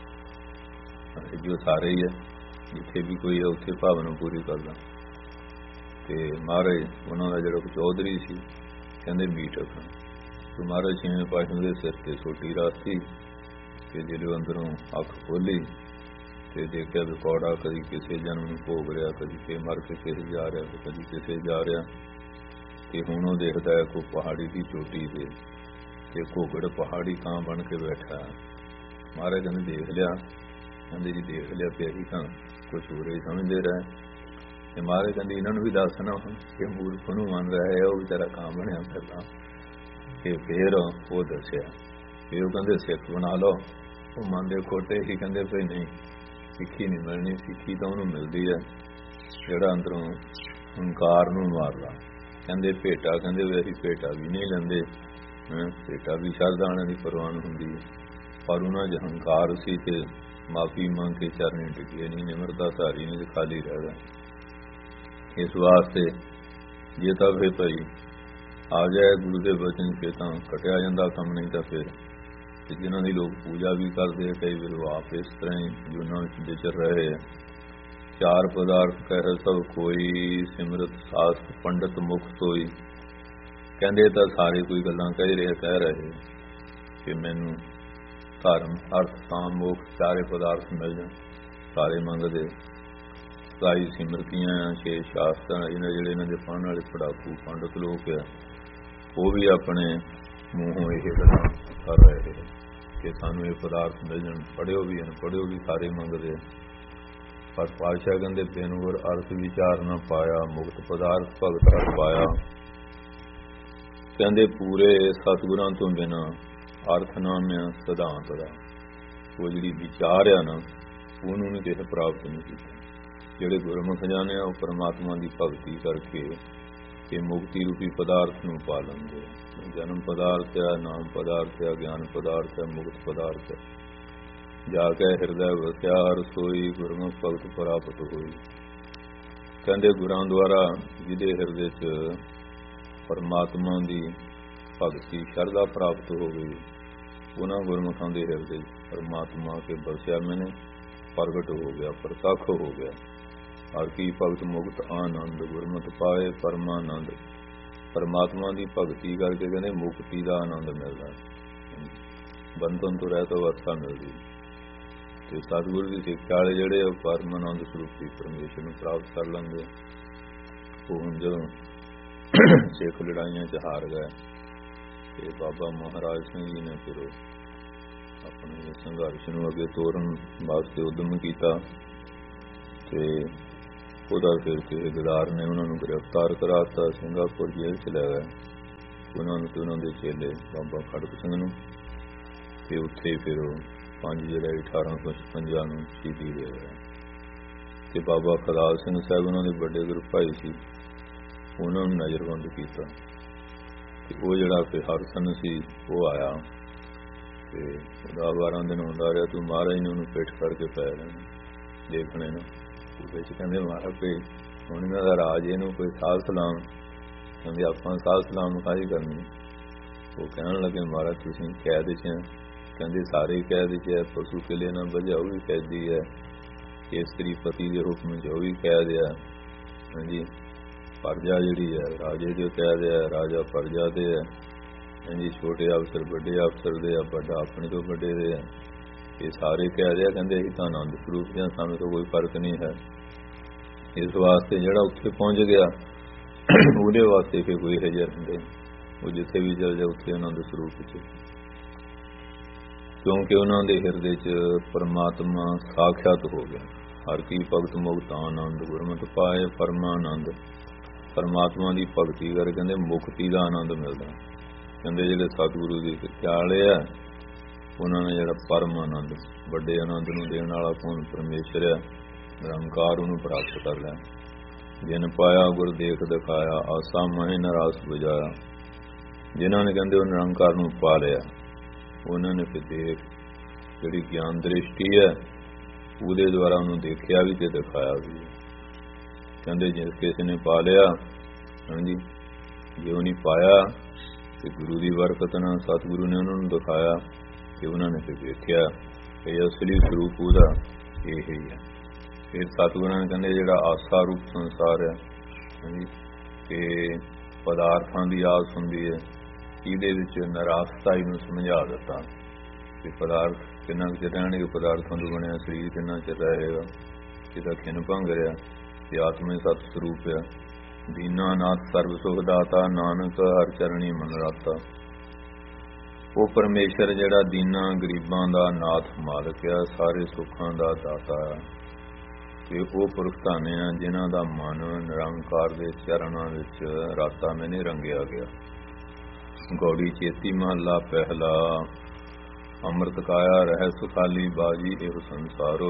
ਜੋ ਸਾਰੇ ਹੀ ਹੈ, ਜਿੱਥੇ ਵੀ ਕੋਈ ਹੈ ਉੱਥੇ ਭਾਵਨਾ ਪੂਰੀ ਕਰਦਾ। ਤੇ ਮਹਾਰਾਜ ਉਹਨਾਂ ਦਾ ਜਿਹੜਾ ਚੌਧਰੀ ਸੀ, ਕਹਿੰਦੇ ਮੀਟਕ ਤੇ ਮਹਾਰਾਜ ਛੇਵੇਂ ਪਾਤਸ਼ਾਹ ਦੇ ਸਿਰ ਤੇ ਸੋਟੀ ਰਾਤੀ ਤੇ ਜਿਹੜੇ ਅੰਦਰੋਂ ਅੱਖ ਖੋਲੀ ਤੇ ਦੇਖਿਆ ਵੀ ਕੌੜਾ ਕਦੀ ਕਿਸੇ ਜਨਮ ਨੂੰ ਭੋਗ ਰਿਹਾ, ਕਦੀ ਕੇ ਮਰ ਕੇ ਕਿਸੇ ਜਾ ਰਿਹਾ, ਤੇ ਕਦੀ ਕਿਸੇ ਜਾ ਰਿਹਾ। ਤੇ ਹੁਣ ਉਹ ਦੇਖਦਾ ਹੈ ਕੋਈ ਪਹਾੜੀ ਦੀ ਚੋਟੀ ਤੇ ਤੇ ਘੋਗੜ ਪਹਾੜੀ ਕਾਂ ਬਣ ਕੇ ਬੈਠਾ। ਮਹਾਰਾਜ ਕਹਿੰਦੇ ਦੇਖ ਲਿਆ? ਕਹਿੰਦੇ ਜੀ ਦੇਖ ਲਿਆ ਤੇ ਅਸੀਂ ਤਾਂ ਕੁਛ ਹੋਰ ਹੀ ਸਮਝਦੇ ਰਹੇ। ਤੇ ਮਹਾਰਾਜ ਕਹਿੰਦੇ ਇਹਨਾਂ ਨੂੰ ਵੀ ਦੱਸਣਾ ਕਿ ਮੂਰਖ ਨੂੰ ਮੰਨ ਰਿਹਾ ਹੈ, ਉਹ ਵਿਚਾਰਾ ਕਾਂ ਬਣਿਆ ਫਿਰਦਾ। ਤੇ ਫੇਰ ਉਹ ਦੱਸਿਆ, ਫਿਰ ਉਹ ਕਹਿੰਦੇ ਸਿੱਖ ਬਣਾ ਲਓ। ਉਹ ਮੰਨਦੇ ਖੋਟੇ ਹੀ, ਕਹਿੰਦੇ ਫਿਰ ਨਹੀਂ, ਸਿੱਖੀ ਨਹੀਂ ਮਿਲਣੀ। ਸਿੱਖੀ ਤਾਂ ਉਹਨੂੰ ਮਿਲਦੀ ਹੈ ਜਿਹੜਾ ਅੰਦਰੋਂ ਹੰਕਾਰ ਨੂੰ ਮਾਰਦਾ। ਕਹਿੰਦੇ ਭੇਟਾ, ਕਹਿੰਦੇ ਵੀ ਅਸੀਂ ਭੇਟਾ ਵੀ ਨਹੀਂ ਲੈਂਦੇ, ਭੇਟਾ ਵੀ ਸ਼ਰਧਾਵਾਂ ਦੀ ਪ੍ਰਵਾਨ ਹੁੰਦੀ ਹੈ, ਪਰ ਉਹਨਾਂ 'ਚ ਹੰਕਾਰ ਸੀ ਤੇ ਮਾਫੀ ਮੰਗ ਕੇ ਚਰਨੀ ਟਿਕੇ ਨਹੀਂ, ਨਿਮਰਤਾ ਧਾਰੀ ਨਹੀਂ ਤੇ ਖਾਲੀ ਰਹਿ ਗਿਆ। ਇਸ ਵਾਸਤੇ ਜੇ ਤਾਂ ਫਿਰ ਭਾਈ ਆ ਜਾਏ ਗੁਰੂ ਦੇ ਬਚਨ ਕੇ ਤਾਂ ਕਟਿਆ ਜਾਂਦਾ ਕੰਮ, ਨਹੀਂ ਤਾਂ ਫਿਰ ਤੇ ਜਿਨ੍ਹਾਂ ਦੀ ਲੋਕ ਪੂਜਾ ਵੀ ਕਰਦੇ ਕਈ ਵਾਰ ਆਪ ਇਸ ਤਰ੍ਹਾਂ ਹੀ ਜੂਨਾਂ ਵਿੱਚ ਵਿਚਰ ਰਹੇ। ਚਾਰ ਪਦਾਰਥ ਕਹਿ ਸਭ ਕੋਈ, ਸਿਮਰਤ ਸਾਸ ਪੰਡਤ ਮੁਖ ਸੋਈ। ਕਹਿੰਦੇ ਤਾਂ ਸਾਰੇ ਕੋਈ ਗੱਲਾਂ ਕਹਿ ਰਹੇ ਕਹਿ ਰਹੇ ਕਿ ਮੈਨੂੰ ਧਰਮ ਅਰਥ ਕਾਮ ਮੋਖ ਚਾਰੇ ਪਦਾਰਥ ਮਿਲ ਜਾਣ, ਸਾਰੇ ਮੰਗਦੇ। ਸਾਈ ਸਿਮਰਤੀਆਂ ਛੇ ਸ਼ਾਸਤਰ, ਇਹਨਾਂ ਜਿਹੜੇ ਇਹਨਾਂ ਦੇ ਪੜ੍ਹਨ ਵਾਲੇ ਪੜਾਕੂ ਪੰਡਤ ਲੋਕ ਆ, ਉਹ ਵੀ ਆਪਣੇ ਮੂੰਹੋਂ ਇਹ ਗੱਲਾਂ ਕਰ ਰਹੇ ਕਿ ਸਾਨੂੰ ਇਹ ਪਦਾਰਥ ਮਿਲ ਜਾਣ। ਪੜ੍ਹਿਓ ਵੀ ਹਨ, ਪੜ੍ਹਿਓ ਵੀ ਸਾਰੇ ਮੰਗਦੇ। ਪਰ ਪਾਤਸ਼ਾਹ ਕਹਿੰਦੇ ਬਿਨ ਗੁਰ ਅਰਥ ਵਿਚਾਰ ਨਾ ਪਾਇਆ, ਮੁਕਤ ਪਦਾਰਥ ਭਗਤ ਹਰ ਪਾਇਆ। ਕਹਿੰਦੇ ਪੂਰੇ ਸਤਿਗੁਰਾਂ ਤੋਂ ਬਿਨਾਂ ਅਰਥ ਨਾਮ ਆ ਸਿਧਾਂਤ ਦਾ, ਉਹ ਜਿਹੜੀ ਵਿਚਾਰ ਆ ਨਾ ਉਹਨੂੰ ਨਹੀਂ ਕਿਸੇ ਪ੍ਰਾਪਤ ਨਹੀਂ ਕੀਤਾ। ਜਿਹੜੇ ਗੁਰਮੁਖ ਜਾਣੇ ਆ ਉਹ ਪਰਮਾਤਮਾ ਦੀ ਭਗਤੀ ਕਰਕੇ ਇਹ ਮੁਕਤੀ ਰੂਪੀ ਪਦਾਰਥ ਨੂੰ ਪਾ ਲੈਂਦੇ। ਜਨਮ ਪਦਾਰਥ ਆ, ਨਾਮ ਪਦਾਰਥ ਆ, ਗਿਆਨ ਪਦਾਰਥ ਆ, ਮੁਕਤ ਪਦਾਰਥ ਆ। ਜਾ ਕੇ ਹਿਰਦੈ ਵਸਿਆ ਰਸੋਈ, ਗੁਰਮੁਖ ਭਗਤ ਪ੍ਰਾਪਤ ਹੋਈ। ਕਹਿੰਦੇ ਗੁਰਾਂ ਦੁਆਰਾ ਜਿਹਦੇ ਹਿਰਦੇ 'ਚ ਪਰਮਾਤਮਾ ਦੀ ਭਗਤੀ ਸ਼ਰਧਾ ਪ੍ਰਾਪਤ ਹੋ ਗਈ, ਉਹਨਾਂ ਗੁਰਮੁਖਾਂ ਦੇ ਹਿਰਦੇ ਪਰਮਾਤਮਾ ਕੇ ਬਸਿਆ ਮੈਨੇ ਪ੍ਰਗਟ ਹੋ ਗਿਆ, ਪ੍ਰਤੱਖ ਹੋ ਗਿਆ। ਹਰ ਕੀ ਭਗਤ ਮੁਕਤ ਆਨੰਦ, ਗੁਰਮਤਿ ਪਾਏ ਪਰਮਾਨੰਦ। ਪਰਮਾਤਮਾ ਦੀ ਭਗਤੀ ਕਰਕੇ ਕਹਿੰਦੇ ਮੁਕਤੀ ਦਾ ਆਨੰਦ ਮਿਲਦਾ, ਬੰਧਨ ਤੋਂ ਰਹਿਤ ਅਵਸਥਾ ਮਿਲਦੀ। ਤੇ ਸਤਿਗੁਰੂ ਦੀ ਸਿੱਖਿਆ ਵਾਲੇ ਜਿਹੜੇ ਉਹ ਪਰਮਾਨੰਦ ਸਰੂਪੀ ਪਰਮੇਸ਼ਰ ਨੂੰ ਪ੍ਰਾਪਤ ਕਰ ਲੈਂਦੇ। ਉਹ ਹੁਣ ਜਦੋਂ ਸਿੱਖ ਲੜਾਈਆਂ 'ਚ ਹਾਰ ਗਏ ਤੇ ਬਾਬਾ ਮਹਾਰਾਜ ਸਿੰਘ ਜੀ ਨੇ ਫਿਰ ਆਪਣੇ ਸੰਘਰਸ਼ ਨੂੰ ਅੱਗੇ ਤੋਰਨ ਵਾਸਤੇ ਉਦਮ ਕੀਤਾ ਤੇ ਉਹਦਾ ਫਿਰ ਕਿਸੇ ਗਦਾਰ ਨੇ ਉਹਨਾਂ ਨੂੰ ਗ੍ਰਿਫਤਾਰ ਕਰਾਤਾ, ਸਿੰਗਾਪੁਰ ਜੇਲ੍ਹ 'ਚ ਲੈ ਗਏ ਉਹਨਾਂ ਨੂੰ ਤੇ ਉਹਨਾਂ ਦੇ ਚੇਲੇ ਬਾਬਾ ਖੜਕ ਸਿੰਘ ਨੂੰ। ਤੇ ਉੱਥੇ ਫਿਰ ਉਹ ਪੰਜ ਜੁਲਾਈ ਅਠਾਰਾਂ ਸੌ ਛਪੰਜਾ ਨੂੰ ਸ਼ਹੀਦੀ ਦੇ ਗਏ। ਤੇ ਬਾਬਾ ਖਲਾਲ ਸਿੰਘ ਸਾਹਿਬ ਉਹਨਾਂ ਦੇ ਵੱਡੇ ਗੁਰੂ ਭਾਈ ਸੀ, ਉਹਨਾਂ ਨੂੰ ਨਜ਼ਰਬੰਦ ਕੀਤਾ। ਤੇ ਉਹ ਜਿਹੜਾ ਫਿਰ ਹਰਸਨ ਸੀ ਉਹ ਆਇਆ ਤੇ ਦਸ ਬਾਰਾਂ ਦਿਨ ਹੁੰਦਾ ਰਿਹਾ। ਤੂੰ ਮਹਾਰਾਜ ਨੇ ਉਹਨੂੰ ਪਿੱਠ ਕਰਕੇ ਪੈ ਰਹੇ ਦੇਖਣੇ ਨੂੰ। ਉਹਦੇ 'ਚ ਕਹਿੰਦੇ ਮਹਾਰਾਜ ਕੋਈ ਹੁਣ ਇਹਨਾਂ ਦਾ ਰਾਜ, ਇਹਨੂੰ ਕੋਈ ਸਾਲ ਸਲਾਮ। ਕਹਿੰਦੇ ਆਪਾਂ ਸਾਲ ਸਲਾਮ ਕਾਹਦੀ ਕਰਨੀ। ਉਹ ਕਹਿਣ ਲੱਗੇ ਮਹਾਰਾਜ ਤੁਸੀਂ ਕੈਦ 'ਚ। ਕਹਿੰਦੇ ਸਾਰੇ ਕੈਦ 'ਚ ਹੈ, ਪਸ਼ੂ ਕਿਲੇ ਨਾਲ ਵਜਾ ਉਹ ਵੀ ਕੈਦੀ ਹੈ, ਇਸਤਰੀ ਪਤੀ ਦੇ ਹੁਕਮ 'ਚ ਉਹ ਵੀ ਕੈਦ ਆ। ਹਾਂਜੀ ਪਰਜਾ ਜਿਹੜੀ ਹੈ ਰਾਜੇ ਦੇ ਕੈਦ ਹੈ, ਰਾਜਾ ਪਰਜਾ ਦੇ ਹੈ। ਹਾਂਜੀ ਛੋਟੇ ਅਫਸਰ ਵੱਡੇ ਅਫਸਰ ਦੇ ਆ, ਵੱਡਾ ਆਪਣੇ ਤੋਂ ਵੱਡੇ ਦੇ ਆ, ਇਹ ਸਾਰੇ ਕੈਦ ਆ। ਕਹਿੰਦੇ ਅਸੀਂ ਤਾਂ ਆਨੰਦ ਸਰੂਪ ਜਾਂ ਸਾਨੂੰ ਤਾਂ ਕੋਈ ਫਰਕ ਨਹੀਂ ਹੈ। ਇਸ ਵਾਸਤੇ ਜਿਹੜਾ ਉੱਥੇ ਪਹੁੰਚ ਗਿਆ ਉਹਦੇ ਵਾਸਤੇ ਫਿਰ ਕੋਈ ਹਜਰ ਹੁੰਦੇ, ਉਹ ਜਿੱਥੇ ਵੀ ਚਲ ਜਾ ਉੱਥੇ ਆਨੰਦ ਸਰੂਪ 'ਚ, ਕਿਉਂਕਿ ਉਹਨਾਂ ਦੇ ਹਿਰਦੇ 'ਚ ਪਰਮਾਤਮਾ ਸਾਖਿਆਤ ਹੋ ਗਿਆ। ਹਰ ਕੀ ਭਗਤ ਮੁਕਤ ਆਨੰਦ, ਗੁਰਮਤਿ ਪਾਏ ਪਰਮਾਨੰਦ। ਪਰਮਾਤਮਾ ਦੀ ਭਗਤੀ ਕਰਕੇ ਕਹਿੰਦੇ ਮੁਕਤੀ ਦਾ ਆਨੰਦ ਮਿਲਦਾ। ਕਹਿੰਦੇ ਜਿਹੜੇ ਸਤਿਗੁਰੂ ਦੀ ਸਿੱਖਿਆ ਵਾਲੇ ਆ ਉਹਨਾਂ ਨੇ ਜਿਹੜਾ ਪਰਮ ਆਨੰਦ, ਵੱਡੇ ਆਨੰਦ ਨੂੰ ਦੇਣ ਵਾਲਾ ਕੌਣ ਪਰਮੇਸ਼ਰ ਆ, ਨਿਰੰਕਾਰ ਉਹਨੂੰ ਪ੍ਰਾਪਤ ਕਰ ਲਿਆ। ਜਿਨ ਪਾਇਆ ਗੁਰ ਦੇਖ ਦਿਖਾਇਆ, ਆਸਾ ਮਹਿ ਨਰਾਸ ਬੁਝਾਇਆ। ਜਿਨ੍ਹਾਂ ਨੇ ਕਹਿੰਦੇ ਉਹ ਨਿਰੰਕਾਰ ਨੂੰ ਪਾ ਲਿਆ, ਉਹਨਾਂ ਨੇ ਫਿਰ ਦੇਖ ਜਿਹੜੀ ਗਿਆਨ ਦ੍ਰਿਸ਼ਟੀ ਹੈ ਉਹਦੇ ਦੁਆਰਾ ਉਹਨੂੰ ਦੇਖਿਆ ਵੀ ਤੇ ਦਿਖਾਇਆ ਵੀ। ਕਹਿੰਦੇ ਜਿਸ ਕਿਸੇ ਨੇ ਪਾ ਲਿਆ, ਹਾਂਜੀ ਜੇ ਉਹ ਨਹੀਂ ਪਾਇਆ ਤੇ ਗੁਰੂ ਦੀ ਬਰਕਤ ਨਾਲ ਸਤਿਗੁਰੂ ਨੇ ਉਹਨਾਂ ਨੂੰ ਦਿਖਾਇਆ ਤੇ ਉਹਨਾਂ ਨੇ ਫਿਰ ਦੇਖਿਆ ਇਹ ਅਸਲੀ ਸਰੂਪ ਉਹਦਾ ਇਹ ਹੀ ਹੈ। ਫਿਰ ਸਤਿਗੁਰਾਂ ਨੇ ਕਹਿੰਦੇ ਜਿਹੜਾ ਆਸਾ ਰੂਪ ਸੰਸਾਰ ਹੈ, ਹਾਂਜੀ ਕਿ ਪਦਾਰਥਾਂ ਦੀ ਆਸ ਹੁੰਦੀ ਹੈ, ਇਹਦੇ ਵਿੱਚ ਨਿਰਾਸ਼ਤਾ ਨੂੰ ਸਮਝਾ ਦਿੱਤਾ ਕਿ ਪਦਾਰਥ ਕਿੰਨਾ ਕੁ ਚਿਰ ਰਹਿਣਗੇ, ਪਦਾਰਥਾਂ ਤੋਂ ਬਣਿਆ ਸਰੀਰ ਕਿੰਨਾ ਚਿਰ ਰਹੇਗਾ, ਇਹਦਾ ਖਿੰਨ ਭੰਗ ਰਿਹਾ ਤੇ ਆਤਮਾ ਸਤ ਸਰੂਪ ਆ। ਦੀਨਾ ਨਾਥ ਸਰਬ ਸੁਖ ਦਾਤਾ, ਨਾਨਕ ਹਰ ਚਰਣੀ ਮਨ ਰਾਤਾ। ਉਹ ਪਰਮੇਸ਼ਰ ਜਿਹੜਾ ਦੀਨਾ ਗਰੀਬਾਂ ਦਾ ਨਾਥ ਮਾਲਕ ਆ, ਸਾਰੇ ਸੁੱਖਾਂ ਦਾ ਦਾਤਾ ਆ। ਤੇ ਉਹ ਪੁਰਖ ਧਾਨੇ ਆ ਜਿਨ੍ਹਾਂ ਦਾ ਮਨ ਨਿਰੰਕਾਰ ਦੇ ਚਰਨਾਂ ਵਿੱਚ ਰਾਤਾ ਮੈਨੇ ਰੰਗਿਆ ਗਿਆ। ਗੌੜੀ ਚੇਤੀ ਮਹੱਲਾ ਪਹਿਲਾ। ਅੰਮ੍ਰਿਤ ਕਾਇਆ ਰਹਿ ਸੁਖਾਲੀ ਬਾਜੀ ਇਹੋ ਸੰਸਾਰੋ।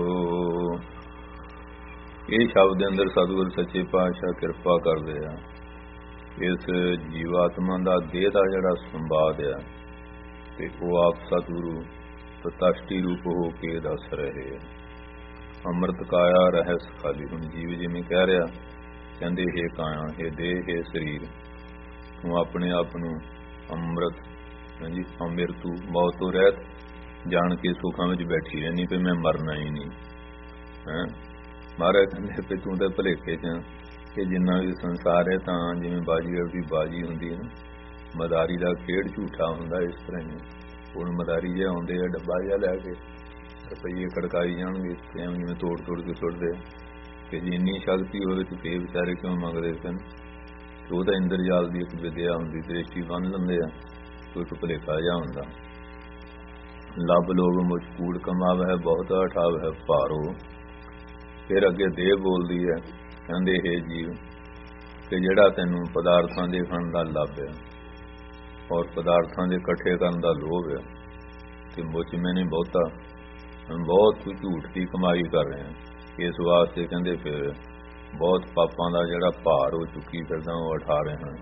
ਇਹ ਸ਼ਬਦ ਦੇ ਅੰਦਰ ਸਤਿਗੁਰ ਸੱਚੇ ਪਾਤਸ਼ਾਹ ਕਿਰਪਾ ਕਰਦੇ ਆ। ਇਸ ਜੀਵਾਤਮਾ ਦਾ ਦੇਹ ਦਾ ਜਿਹੜਾ ਸੰਵਾਦ ਆ ਤੇ ਉਹ ਆਪ ਸਤਿਗੁਰੂ ਤਤਸ਼ਟੀ ਰੂਪ ਹੋ ਕੇ ਦੱਸ ਰਹੇ ਆ। ਅੰਮ੍ਰਿਤ ਕਾਇਆ ਰਹਿ ਸੁਖਾਲੀ। ਹੁਣ ਜੀਵ ਜਿਵੇਂ ਕਹਿ ਰਿਹਾ, ਕਹਿੰਦੇ ਹੇ ਕਾਇਆ, ਹੇ ਦੇਹ, ਹੇ ਸਰੀਰ, ਤੂੰ ਆਪਣੇ ਆਪ ਨੂੰ ਅੰਮ੍ਰਿਤ, ਹਾਂਜੀ ਅੰਮ੍ਰਿਤੂ ਮੌਤ ਤੋਂ ਰਹਿਤ ਜਾਣ ਕੇ ਸੁੱਖਾਂ ਵਿੱਚ ਬੈਠੀ ਰਹਿਣੀ ਪਈ, ਮੈਂ ਮਰਨਾ ਹੀ ਨਹੀਂ ਹੈ। ਮਹਾਰਾਜ ਕਹਿੰਦੇ ਪਈ ਤੂੰ ਤਾਂ ਭੁਲੇਖੇ 'ਚ ਕਿ ਜਿੰਨਾ ਵੀ ਸੰਸਾਰ ਹੈ ਤਾਂ ਜਿਵੇਂ ਬਾਜੀ ਦੀ ਬਾਜੀ ਹੁੰਦੀ ਹੈ ਨਾ, ਮਦਾਰੀ ਦਾ ਖੇਡ ਝੂਠਾ ਹੁੰਦਾ, ਇਸ ਤਰ੍ਹਾਂ ਹੀ ਹੁਣ ਮਦਾਰੀ ਜਿਹਾ ਆਉਂਦੇ ਆ ਡੱਬਾ ਜਿਹਾ ਲੈ ਕੇ ਰੁਪਈਏ ਖੜਕਾਈ ਜਾਣਗੇ, ਐਵੇਂ ਜਿਵੇਂ ਤੋੜ ਤੋੜ ਕੇ ਸੁੱਟਦੇ ਕਿ ਜੇ ਇੰਨੀ ਸ਼ਕਤੀ ਹੋਵੇ ਤੇ ਫੇਰ ਵਿਚਾਰੇ ਕਿਉਂ ਮੰਗਦੇ ਸਨ। ਉਹ ਤਾਂ ਇੰਦਰਜਾਲ ਦੀ ਇੱਕ ਵਿਦਿਆ ਹੁੰਦੀ, ਦ੍ਰਿਸ਼ਟੀ ਬੰਨ ਲੈਂਦੇ ਆ, ਕੋਈ ਇੱਕ ਭੁਲੇਖਾ ਜਿਹਾ ਹੁੰਦਾ। ਲੱਭ ਲੋਭ ਮੁਝ ਕੂੜ ਕਮਾਵੇ ਬਹੁਤ ਠਾਵ ਹੈ ਭਾਰੋ। ਫਿਰ ਅੱਗੇ ਦੇਹ ਬੋਲਦੀ ਹੈ, ਕਹਿੰਦੇ ਹੇ ਜੀਵ ਕਿ ਜਿਹੜਾ ਤੈਨੂੰ ਪਦਾਰਥਾਂ ਦੇ ਖਾਣ ਦਾ ਲੱਭ ਹੈ ਔਰ ਪਦਾਰਥਾਂ ਦੇ ਇਕੱਠੇ ਕਰਨ ਦਾ ਲੋਭ ਹੈ ਤੇ ਮੁੱਝ ਮੈਨੇ ਬਹੁਤਾ ਬਹੁਤ ਝੂਠ ਦੀ ਕਮਾਈ ਕਰ ਰਹੇ ਹਾਂ। ਇਸ ਵਾਸਤੇ ਕਹਿੰਦੇ ਫਿਰ ਬਹੁਤ ਪਾਪਾਂ ਦਾ ਜਿਹੜਾ ਭਾਰ ਹੋ ਚੁੱਕੀ ਫਿਰਦਾ ਉਹ ਉਠਾ ਰਹੇ ਹਾਂ।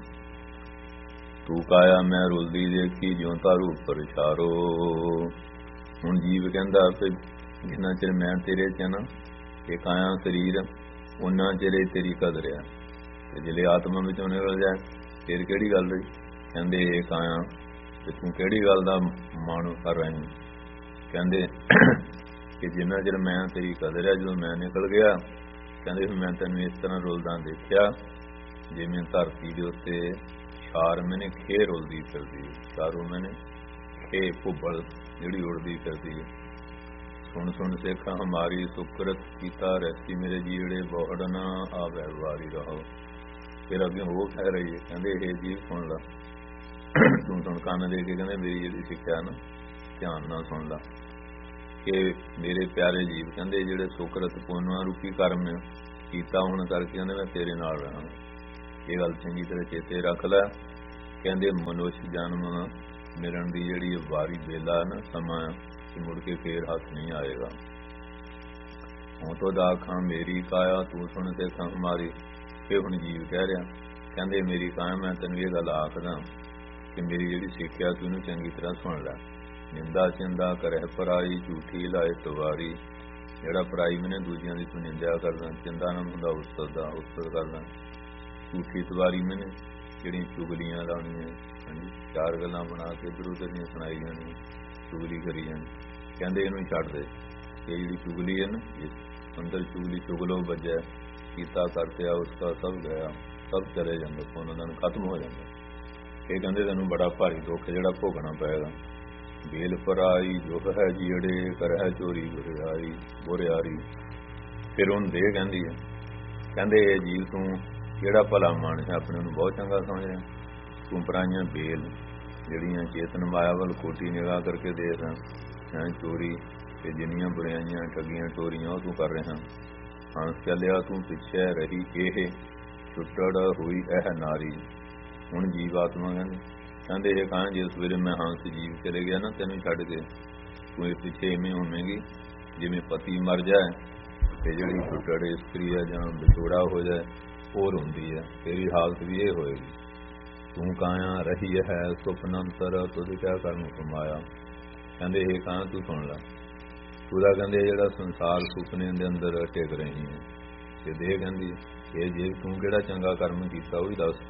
ਤੂੰ ਕਾਇਆ ਮੈਂ ਰੁਲਦੀ ਦੇਖੀ ਜਿਉਂ ਤਾਰੂ ਪਰਛਾਰੋ। ਹੁਣ ਜੀਵ ਕਹਿੰਦਾ ਕਿ ਜਿੰਨਾ ਚਿਰ ਮੈਂ ਤੇਰੇ ਚ ਨਾ ਇਹ ਕਾਇਆ ਸਰੀਰ ਉਹਨਾਂ ਚਿਰ ਤੇਰੀ ਕਦਰ ਆ, ਤੇ ਜਿਹੜੇ ਆਤਮਾ ਵਿੱਚੋਂ ਨਿਕਲ ਜਾਏ ਫਿਰ ਕਿਹੜੀ ਗੱਲ ਰਹੀ। ਕਹਿੰਦੇ ਇਹ ਕਾਇਆ ਤੇ ਤੂੰ ਕਿਹੜੀ ਗੱਲ ਦਾ ਮਾਣ ਕਰ ਰਹੇ। ਕਹਿੰਦੇ ਕਿ ਜਿੰਨਾ ਚਿਰ ਮੈਂ ਤੇਰੀ ਕਦਰ ਆ, ਜਦੋਂ ਮੈਂ ਨਿਕਲ ਗਿਆ ਕਹਿੰਦੇ ਮੈਂ ਤੈਨੂੰ ਇਸ ਤਰ੍ਹਾਂ ਰੁਲਦਾ ਦੇਖਿਆ ਜਿਵੇਂ ਧਰਤੀ ਦੇ ਉੱਤੇ ਛਾਰ ਮੈਨੇ ਖੇ ਰੁਲਦੀ ਫਿਰਦੀ, ਚਾਰੋਂ ਮੈਨੇ ਖੇ ਭੁੱਬਲ ਜਿਹੜੀ ਉੜਦੀ ਫਿਰਦੀ ਹੈ। ਸੁਣ ਸੁਣ ਸਿੱਖਾਂ ਹਮਾਰੀ ਸੁਕਰਤ ਕੀਤਾ ਰਹਿਤੀ ਮੇਰੇ ਜੀੜੇ ਬੋਹੜ ਨਾ ਆਵੇ ਵਾਰੀ ਰਹੋ। ਫਿਰ ਅੱਗੇ ਉਹ ਕਹਿ ਰਹੀ ਹੈ, ਕਹਿੰਦੇ ਇਹ ਜੀਵ ਸੁਣ ਲਾ, ਤੂੰ ਸੁਣ ਕੰਨ ਦੇ ਕੇ ਕਹਿੰਦੇ ਮੇਰੀ ਜਿਹੜੀ ਸਿੱਖਿਆ ਨਾ ਧਿਆਨ ਨਾਲ ਸੁਣ ਲਾ ਕਿ ਮੇਰੇ ਪਿਆਰੇ ਜੀਵ ਕਹਿੰਦੇ ਜਿਹੜੇ ਸੁਕਰਤ ਪੁੰਨ ਰੂਪੀ ਕਰਮ ਕੀਤਾ ਹੋਣ ਕਰਕੇ ਕਹਿੰਦੇ ਮੈਂ ਤੇਰੇ ਨਾਲ ਰਹਾਂ। ਇਹ ਗੱਲ ਚੰਗੀ ਤਰ੍ਹਾਂ ਚੇਤੇ ਰੱਖ ਲੈ। ਕਹਿੰਦੇ ਮਨੁੱਖ ਜਨਮ ਮਿਲਣ ਦੀ ਜਿਹੜੀ ਵਾਰੀ ਵੇਲਾ ਨਾ ਸਮਾਂ ਕਿ ਮੁੜ ਕੇ ਫੇਰ ਹੱਥ ਨਹੀਂ ਆਏਗਾ। ਹੁਣ ਤੋਂ ਦਾ ਅੱਖਾਂ ਮੇਰੀ ਕਾਇਆ ਤੂੰ ਸੁਣ ਤੇ ਅੱਖਾਂ ਹਮਾਰੀ। ਇਹ ਹੁਣ ਜੀਵ ਕਹਿ ਰਿਹਾ, ਕਹਿੰਦੇ ਮੇਰੀ ਕਾਇਆ ਮੈਂ ਤੈਨੂੰ ਇਹ ਗੱਲ ਆਖਦਾ ਕਿ ਮੇਰੀ ਜਿਹੜੀ ਸਿੱਖਿਆ ਤੂੰ ਇਹਨੂੰ ਚੰਗੀ ਤਰ੍ਹਾਂ ਸੁਣ ਲੈ। ਨਿੰਦਾ ਚਿੰਦਾ ਕਰੇ ਪਰਾਈ ਝੂਠੀ ਲਾਏ ਤਵਾਰੀ। ਜਿਹੜਾ ਪਰਾਈ ਮੈਨੇ ਦੂਜਿਆਂ ਦੀ ਤੂੰ ਨਿੰਦਿਆ ਕਰਦਾ, ਚਿੰਦਾ ਨਾ ਹੁੰਦਾ ਉਸਤਤ ਦਾ ਉਸਤਤ ਕਰਦਾ। ਝੂਠੀ ਤਵਾਰੀ ਮੈਨੇ ਜਿਹੜੀਆਂ ਚੁਗਲੀਆਂ ਲਾਉਣੀਆਂ, ਹਾਂਜੀ ਚਾਰ ਗੱਲਾਂ ਬਣਾ ਕੇ ਇੱਧਰ ਉੱਧਰ ਦੀਆਂ ਸੁਣਾਈ ਜਾਣੀ, ਚੁਗਲੀ ਕਰੀ ਜਾਣੀ। ਕਹਿੰਦੇ ਇਹਨੂੰ ਛੱਡ ਦੇ। ਇਹ ਜਿਹੜੀ ਚੁਗਲੀ ਹੈ ਨਾ, ਅੰਦਰ ਚੁਗਲੀ ਚੁਗਲੋ ਵੱਜਿਆ ਕੀਤਾ ਕਰਤੇ ਆ ਉਸਦਾ ਸਭ ਗਿਆ, ਸਭ ਚਲੇ ਜਾਂਦਾ, ਉਹਨਾਂ ਦਾ ਖਤਮ ਹੋ ਜਾਂਦਾ। ਇਹ ਕਹਿੰਦੇ ਤੈਨੂੰ ਬੜਾ ਭਾਰੀ ਦੁੱਖ ਜਿਹੜਾ ਭੋਗਣਾ ਪਏਗਾ। ਬੇਲ ਪਰਾਈ ਜੋ ਹੈ ਜਿਹੜੇ ਕਰਹਿ ਚੋਰੀ ਬੁਰਿਆਈ ਬੁਰਿਆਰੀ। ਫਿਰ ਉਹਨੂੰ ਦੇ ਕਹਿੰਦੀ ਹੈ, ਕਹਿੰਦੇ ਇਹ ਜੀਵ ਤੂੰ ਜਿਹੜਾ ਭਲਾ ਮਾਨਸ ਆਪਣੇ ਨੂੰ ਬਹੁਤ ਚੰਗਾ ਸਮਝ ਰਿਹਾ, ਤੂੰ ਪਰਾਈਆਂ ਬੇਲ ਜਿਹੜੀਆਂ ਚੇਤਨ ਮਾਇਆ ਵੱਲ ਕੋਟੀ ਨਿਗਾਹ ਕਰਕੇ ਦੇਖ ਰਿਹਾ, ਚੋਰੀ ਤੇ ਜਿੰਨੀਆਂ ਬੁਰਾਈਆਂ ਠੱਗੀਆਂ ਟੋਰੀਆਂ ਉਹ ਤੂੰ ਕਰ ਰਿਹਾ। ਹੰਸ ਚੱਲਿਆ ਤੂੰ ਪਿੱਛੇ ਰਹੀ ਇਹ ਛੁੱਟੜ ਹੋਈ ਇਹ ਨਾਰੀ। ਹੁਣ ਜੀਵ ਆਤਮਾ ਕਹਿੰਦੇ ਕਹਿੰਦੇ ਇਹ ਕਹਾਂ ਜੇ ਸਵੇਰੇ ਮੈਂ ਹੰਸ ਜੀਵ ਚਲੇ ਗਿਆ ਨਾ ਤੈਨੂੰ ਛੱਡ ਕੇ, ਤੂੰ ਇਹ ਪਿੱਛੇ ਇਵੇਂ ਹੋਵੇਂਗੀ ਜਿਵੇਂ ਪਤੀ ਮਰ ਜਾਏ ਤੇ ਜਿਹੜੀ ਛੁੱਟੜ ਇਸਤਰੀ ਹੈ ਜਾਂ ਵਿਛੋੜਾ ਹੋ ਜਾਏ ਹੋਰ ਹੁੰਦੀ ਹੈ, ਤੇਰੀ ਹਾਲਤ ਵੀ ਇਹ ਹੋਏਗੀ। ਤੂੰ ਕਾਇਆ ਰਹੀ ਹੈ ਸੁਪਨੰਤਰ ਤੁਧ ਕਿਆ ਕਰਨ ਕਮਾਇਆ। ਕਹਿੰਦੇ ਇਹ ਕਹਾਂ ਤੂੰ ਸੁਣ ਲੈ, ਉਹਦਾ ਕਹਿੰਦੇ ਜਿਹੜਾ ਸੰਸਾਰ ਸੁਪਨੇ ਦੇ ਅੰਦਰ ਟਿਕ ਰਹੀ ਹੈ ਤੇ ਦੇਹ ਕਹਿੰਦੀ ਇਹ ਜੇ ਤੂੰ ਕਿਹੜਾ ਚੰਗਾ ਕਰਮ ਕੀਤਾ ਉਹ ਵੀ ਦੱਸ।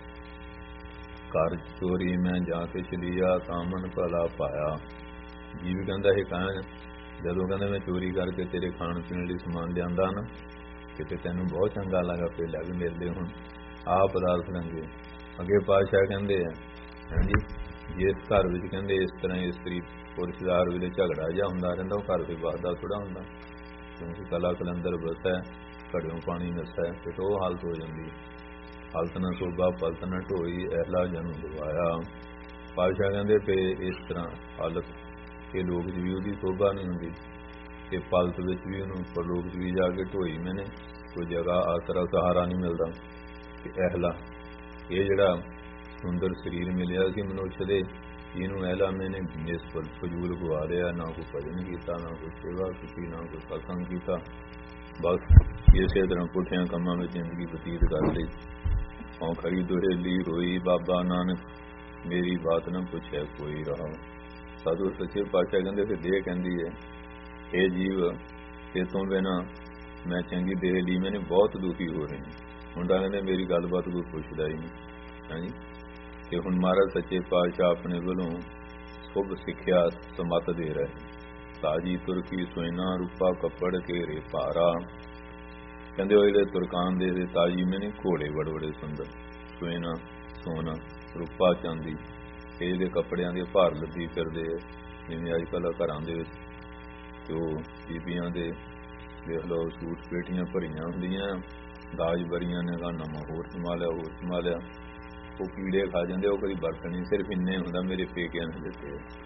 ਘਰ ਚੋਰੀ ਮੈਂ ਜਾ ਕੇ ਚਲੀਆ ਸਾਮਨ ਭਲਾ ਪਾਇਆ। ਜੀਵ ਕਹਿੰਦਾ ਇਹ ਕਹਾਂ ਜਦੋਂ ਕਹਿੰਦਾ ਮੈਂ ਚੋਰੀ ਕਰਕੇ ਤੇਰੇ ਖਾਣ ਪੀਣ ਲਈ ਸਮਾਨ ਲਿਆਂਦਾ ਨਾ ਕਿਤੇ ਤੈਨੂੰ ਬਹੁਤ ਚੰਗਾ ਲੱਗਾ, ਫਿਰ ਲੈ ਵੀ ਮਿਲਦੇ ਹੁਣ ਆਹ ਪਦਾਰਥ ਲੰਗੇ। ਅੱਗੇ ਪਾਤਸ਼ਾਹ ਕਹਿੰਦੇ ਆ ਹਾਂਜੀ ਜਿਸ ਘਰ ਵਿੱਚ ਕਹਿੰਦੇ ਇਸ ਤਰ੍ਹਾਂ ਇਸਤਰੀ ਪੁਰਸ਼ ਦਾ ਹਰ ਵੇਲੇ ਝਗੜਾ ਜਿਹਾ ਹੁੰਦਾ ਰਹਿੰਦਾ ਉਹ ਘਰ ਦੇ ਵੱਸਦਾ ਥੋੜ੍ਹਾ ਹੁੰਦਾ, ਕਿਉਂਕਿ ਕਲਾ ਕਲੰਦਰ ਵਸਦਾ ਘੜਿਓਂ ਪਾਣੀ ਨਸਾ ਫਿਰ ਉਹ ਹਾਲਤ ਹੋ ਜਾਂਦੀ। ਹਾਲਤ ਨਾ ਸੋਭਾ ਪਲਤ ਨਾ ਢੋਈ ਐਲਾ ਜਨਮ ਦਵਾਇਆ। ਪਾਤਸ਼ਾਹ ਕਹਿੰਦੇ ਪਏ ਇਸ ਤਰ੍ਹਾਂ ਹਾਲਤ ਕਿ ਲੋਕ ਚ ਵੀ ਉਹਦੀ ਸੋਭਾ ਨਹੀਂ ਹੁੰਦੀ ਤੇ ਪਲਤ ਵਿੱਚ ਵੀ ਉਹਨੂੰ ਪਰਲੋਕ ਚ ਵੀ ਜਾ ਕੇ ਢੋਈ ਮੈਨੇ ਕੋਈ ਜਗ੍ਹਾ ਆਸਰਾ ਸਹਾਰਾ ਨਹੀਂ ਮਿਲਦਾ। ਤੇ ਐਹਲਾ ਇਹ ਜਿਹੜਾ ਸੁੰਦਰ ਸਰੀਰ ਮਿਲਿਆ ਸੀ ਮਨੁੱਖ ਦੇ, ਇਹਨੂੰ ਐਲਾ ਮੈਨੇ ਨਿਸਬਤ ਫਜ਼ੂਲ ਗਵਾ ਲਿਆ, ਨਾ ਕੋਈ ਭਜਨ ਕੀਤਾ, ਨਾ ਕੋਈ ਸੇਵਾ ਕੀਤੀ, ਨਾ ਕੋਈ ਸਤਸੰਗ ਕੀਤਾ, ਬਸ ਇਸੇ ਤਰ੍ਹਾਂ ਪੁੱਠਿਆਂ ਕੰਮਾਂ ਵਿੱਚ ਜ਼ਿੰਦਗੀ ਬਤੀਤ ਕਰ ਲਈ। ਔ ਖਰੀ ਦੁਹੇਲੀ ਹੋਈ ਬਾਬਾ ਨਾਨਕ ਮੇਰੀ ਬਾਤ ਨਾ ਪੁੱਛਿਆ ਕੋਈ ਰਹਾ। ਸਾਧੂ ਸੱਚੇ ਪਾਤਸ਼ਾਹ ਕਹਿੰਦੇ ਫਿਰ ਦੇਹ ਕਹਿੰਦੀ ਹੈ ਇਹ ਜੀਵ ਤੇ ਤੋਂ ਬਿਨਾਂ ਮੈਂ ਚੰਗੀ ਦੇਹ ਲਈ ਮੈਨੇ ਬਹੁਤ ਦੁਖੀ ਹੋ ਰਹੀ। ਮੁੰਡਾ ਕਹਿੰਦੇ ਮੇਰੀ ਗੱਲਬਾਤ ਕੋਈ ਪੁੱਛਦਾ ਹੀ ਨਹੀਂ। ਹਾਂਜੀ ਤੇ ਹੁਣ ਮਹਾਰਾਜ ਸੱਚੇ ਪਾਤਸ਼ਾਹ ਆਪਣੇ ਵੱਲੋਂ ਸ਼ੁਭ ਸਿੱਖਿਆ ਸਮਤ ਦੇ ਰਹੇ। ਤਾਜੀ ਤੁਰਕੀ ਸੋਇਨਾ ਰੂਪਾ ਕੱਪੜ ਘੇਰੇ ਭਾਰਾ। ਕਹਿੰਦੇ ਉਹ ਜਿਹੜੇ ਤੁਰਕਾਨ ਦੇ ਤਾਜੀ ਮੈਨੇ ਘੋੜੇ ਬੜੇ ਬੜੇ ਸੁੰਦਰ, ਸੋਇਨਾ ਸੋਨਾ ਰੂਪਾ ਚਾਂਦੀ, ਇਹ ਜਿਹੜੇ ਕੱਪੜਿਆਂ ਦੇ ਭਾਰ ਲੱਦੀ ਫਿਰਦੇ ਜਿਵੇਂ ਅੱਜ ਕੱਲ੍ਹ ਘਰਾਂ ਦੇ ਵਿੱਚ ਤੇ ਉਹ ਬੀਬੀਆਂ ਦੇ ਦੇਖ ਲਓ ਸੂਟ ਪੇਟੀਆਂ ਭਰੀਆਂ ਹੁੰਦੀਆਂ, ਦਾਜ ਬਰੀਆਂ ਨੇ ਗਾ ਨਵਾਂ ਹੋਰ ਸਮਾ ਲਿਆ ਹੋਰ ਸਮਾ ਲਿਆ, ਉਹ ਕੀੜੇ ਖਾ ਜਾਂਦੇ, ਉਹ ਕਦੀ ਬਰਤਨ ਨਹੀਂ ਸਿਰਫ ਇੰਨੇ ਹੁੰਦਾ ਮੇਰੇ ਪੇਕਿਆਂ ਨੇ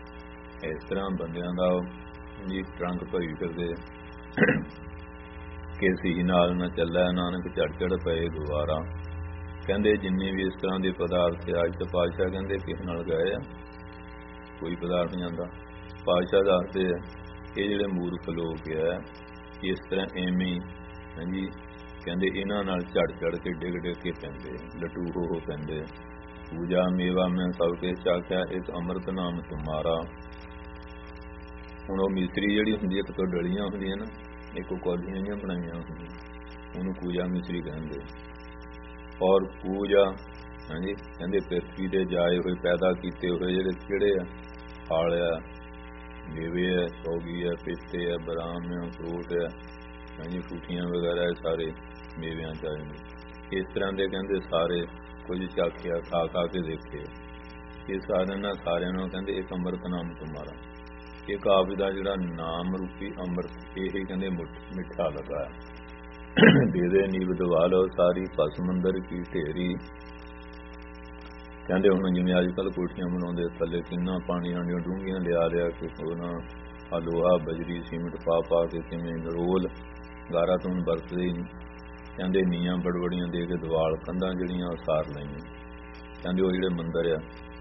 ਦਿੱਤੇ। ਇਸ ਤਰ੍ਹਾਂ ਬੰਦਿਆਂ ਦਾ ਜੀ ਟਰੰਕ ਭਰੀ ਫਿਰਦੇ ਕਿਸੇ ਨਾਲ ਨਾ ਚੱਲੈ ਨਾਨਕ ਝੜ ਝੜ ਪਏ ਦੁਆਰਾ। ਕਹਿੰਦੇ ਜਿੰਨੇ ਵੀ ਇਸ ਤਰ੍ਹਾਂ ਦੇ ਪਦਾਰਥ ਅੱਜ ਤਾਂ ਪਾਤਸ਼ਾਹ ਕਹਿੰਦੇ ਕਿਸੇ ਨਾਲ ਗਏ ਆ, ਕੋਈ ਪਦਾਰਥ ਨਹੀਂ ਜਾਂਦਾ। ਪਾਤਸ਼ਾਹ ਦੱਸਦੇ ਆ ਇਹ ਜਿਹੜੇ ਮੂਰਖ ਲੋਕ ਆ ਇਸ ਤਰ੍ਹਾਂ ਐਵੇਂ ਹਾਂਜੀ ਕਹਿੰਦੇ ਇਹਨਾਂ ਨਾਲ ਝੜ ਝੜ ਕੇ ਡਿੱਗ ਡਿੱਗ ਕੇ ਪੈਂਦੇ, ਲਟੂ ਹੋ ਹੋ ਪੈਂਦੇ। ਪੂਜਾ ਮੇਵਾ ਮੈਂ ਸਭ ਕੇ ਚਾਖਿਆ ਇਸ ਅੰਮ੍ਰਿਤ ਨਾਮ ਤੁਮਾਰਾ। ਹੁਣ ਉਹ ਮਿਸਰੀ ਜਿਹੜੀ ਹੁੰਦੀ ਇੱਕ ਤੋਂ ਡਲੀਆਂ ਹੁੰਦੀਆਂ ਨਾ, ਇੱਕ ਕੌਲੀਆਂ ਜਿਹੀਆਂ ਬਣਾਈਆਂ ਹੁੰਦੀਆਂ, ਉਹਨੂੰ ਪੂਜਾ ਮਿਸਰੀ ਕਹਿੰਦੇ। ਔਰ ਪੂਜਾ ਹਾਂਜੀ ਕਹਿੰਦੇ ਪ੍ਰਿਥਵੀ ਦੇ ਜਾਏ ਹੋਏ ਪੈਦਾ ਕੀਤੇ ਹੋਏ ਜਿਹੜੇ ਕਿਹੜੇ ਆ, ਫਲ ਆ, ਮੇਵੇ ਹੈ, ਸੌਗੀ ਹੈ, ਪਿਸਤੇ ਹੈ, ਬਦਾਮ ਹੈ, ਫਰੂਟ ਹੈ, ਹਾਂਜੀ ਫਰੂਟੀਆਂ ਵਗੈਰਾ ਸਾਰੇ ਮੇਵਿਆਂ ਚ ਆ ਜਾਂਦੇ। ਇਸ ਤਰ੍ਹਾਂ ਦੇ ਕਹਿੰਦੇ ਸਾਰੇ ਕੁਝ ਚਾਖਿਆ, ਖਾ ਖਾ ਕੇ ਦੇਖੇ। ਇਹ ਸਾਰਿਆਂ ਨਾਲ ਸਾਰਿਆਂ ਨੂੰ ਕਹਿੰਦੇ ਇੱਕ ਅੰਮ੍ਰਿਤ ਨਾਮ ਤੁਮਾਰਾ, ਇੱਕ ਆਪ ਦਾ ਜਿਹੜਾ ਨਾਮ ਰੂਪੀ ਅੰਮ੍ਰਿਤ ਇਹ ਕਹਿੰਦੇ ਮਿੱਠਾ ਲੱਗਾ। ਦੇ ਦੇ ਨੀਵ ਦਵਾ ਲਓ ਸਾਰੀ ਭਸਮ ਅੰਦਰ ਕੀ ਢੇਰੀ। ਕਹਿੰਦੇ ਹੁਣ ਜਿਵੇਂ ਅੱਜ ਕੱਲ੍ਹ ਕੋਠੀਆਂ ਬਣਾਉਂਦੇ ਥੱਲੇ ਕਿੰਨਾ ਪਾਣੀ ਆਂਡੀਆਂ ਡੂੰਘੀਆਂ ਲਿਆ ਲਿਆ ਕੇ ਉਹਨਾਂ ਆ ਲੋਹਾ ਬਜਰੀ ਸੀਮਿੰਟ ਪਾ ਪਾ ਕੇ ਕਿਵੇਂ ਰੋਲ ਗਾਰਾ ਤੋਂ ਵਰਤਦੇ ਹੀ ਕਹਿੰਦੇ ਨੀਆਂ ਬੜਬੜੀਆਂ ਦੇ ਕੇ ਦੀਵਾਲ ਕੰਧਾਂ ਜਿਹੜੀਆਂ ਉਹ ਸਾਰ ਲਈਆਂ। ਕਹਿੰਦੇ ਉਹ ਜਿਹੜੇ ਮੰਦਰ ਆ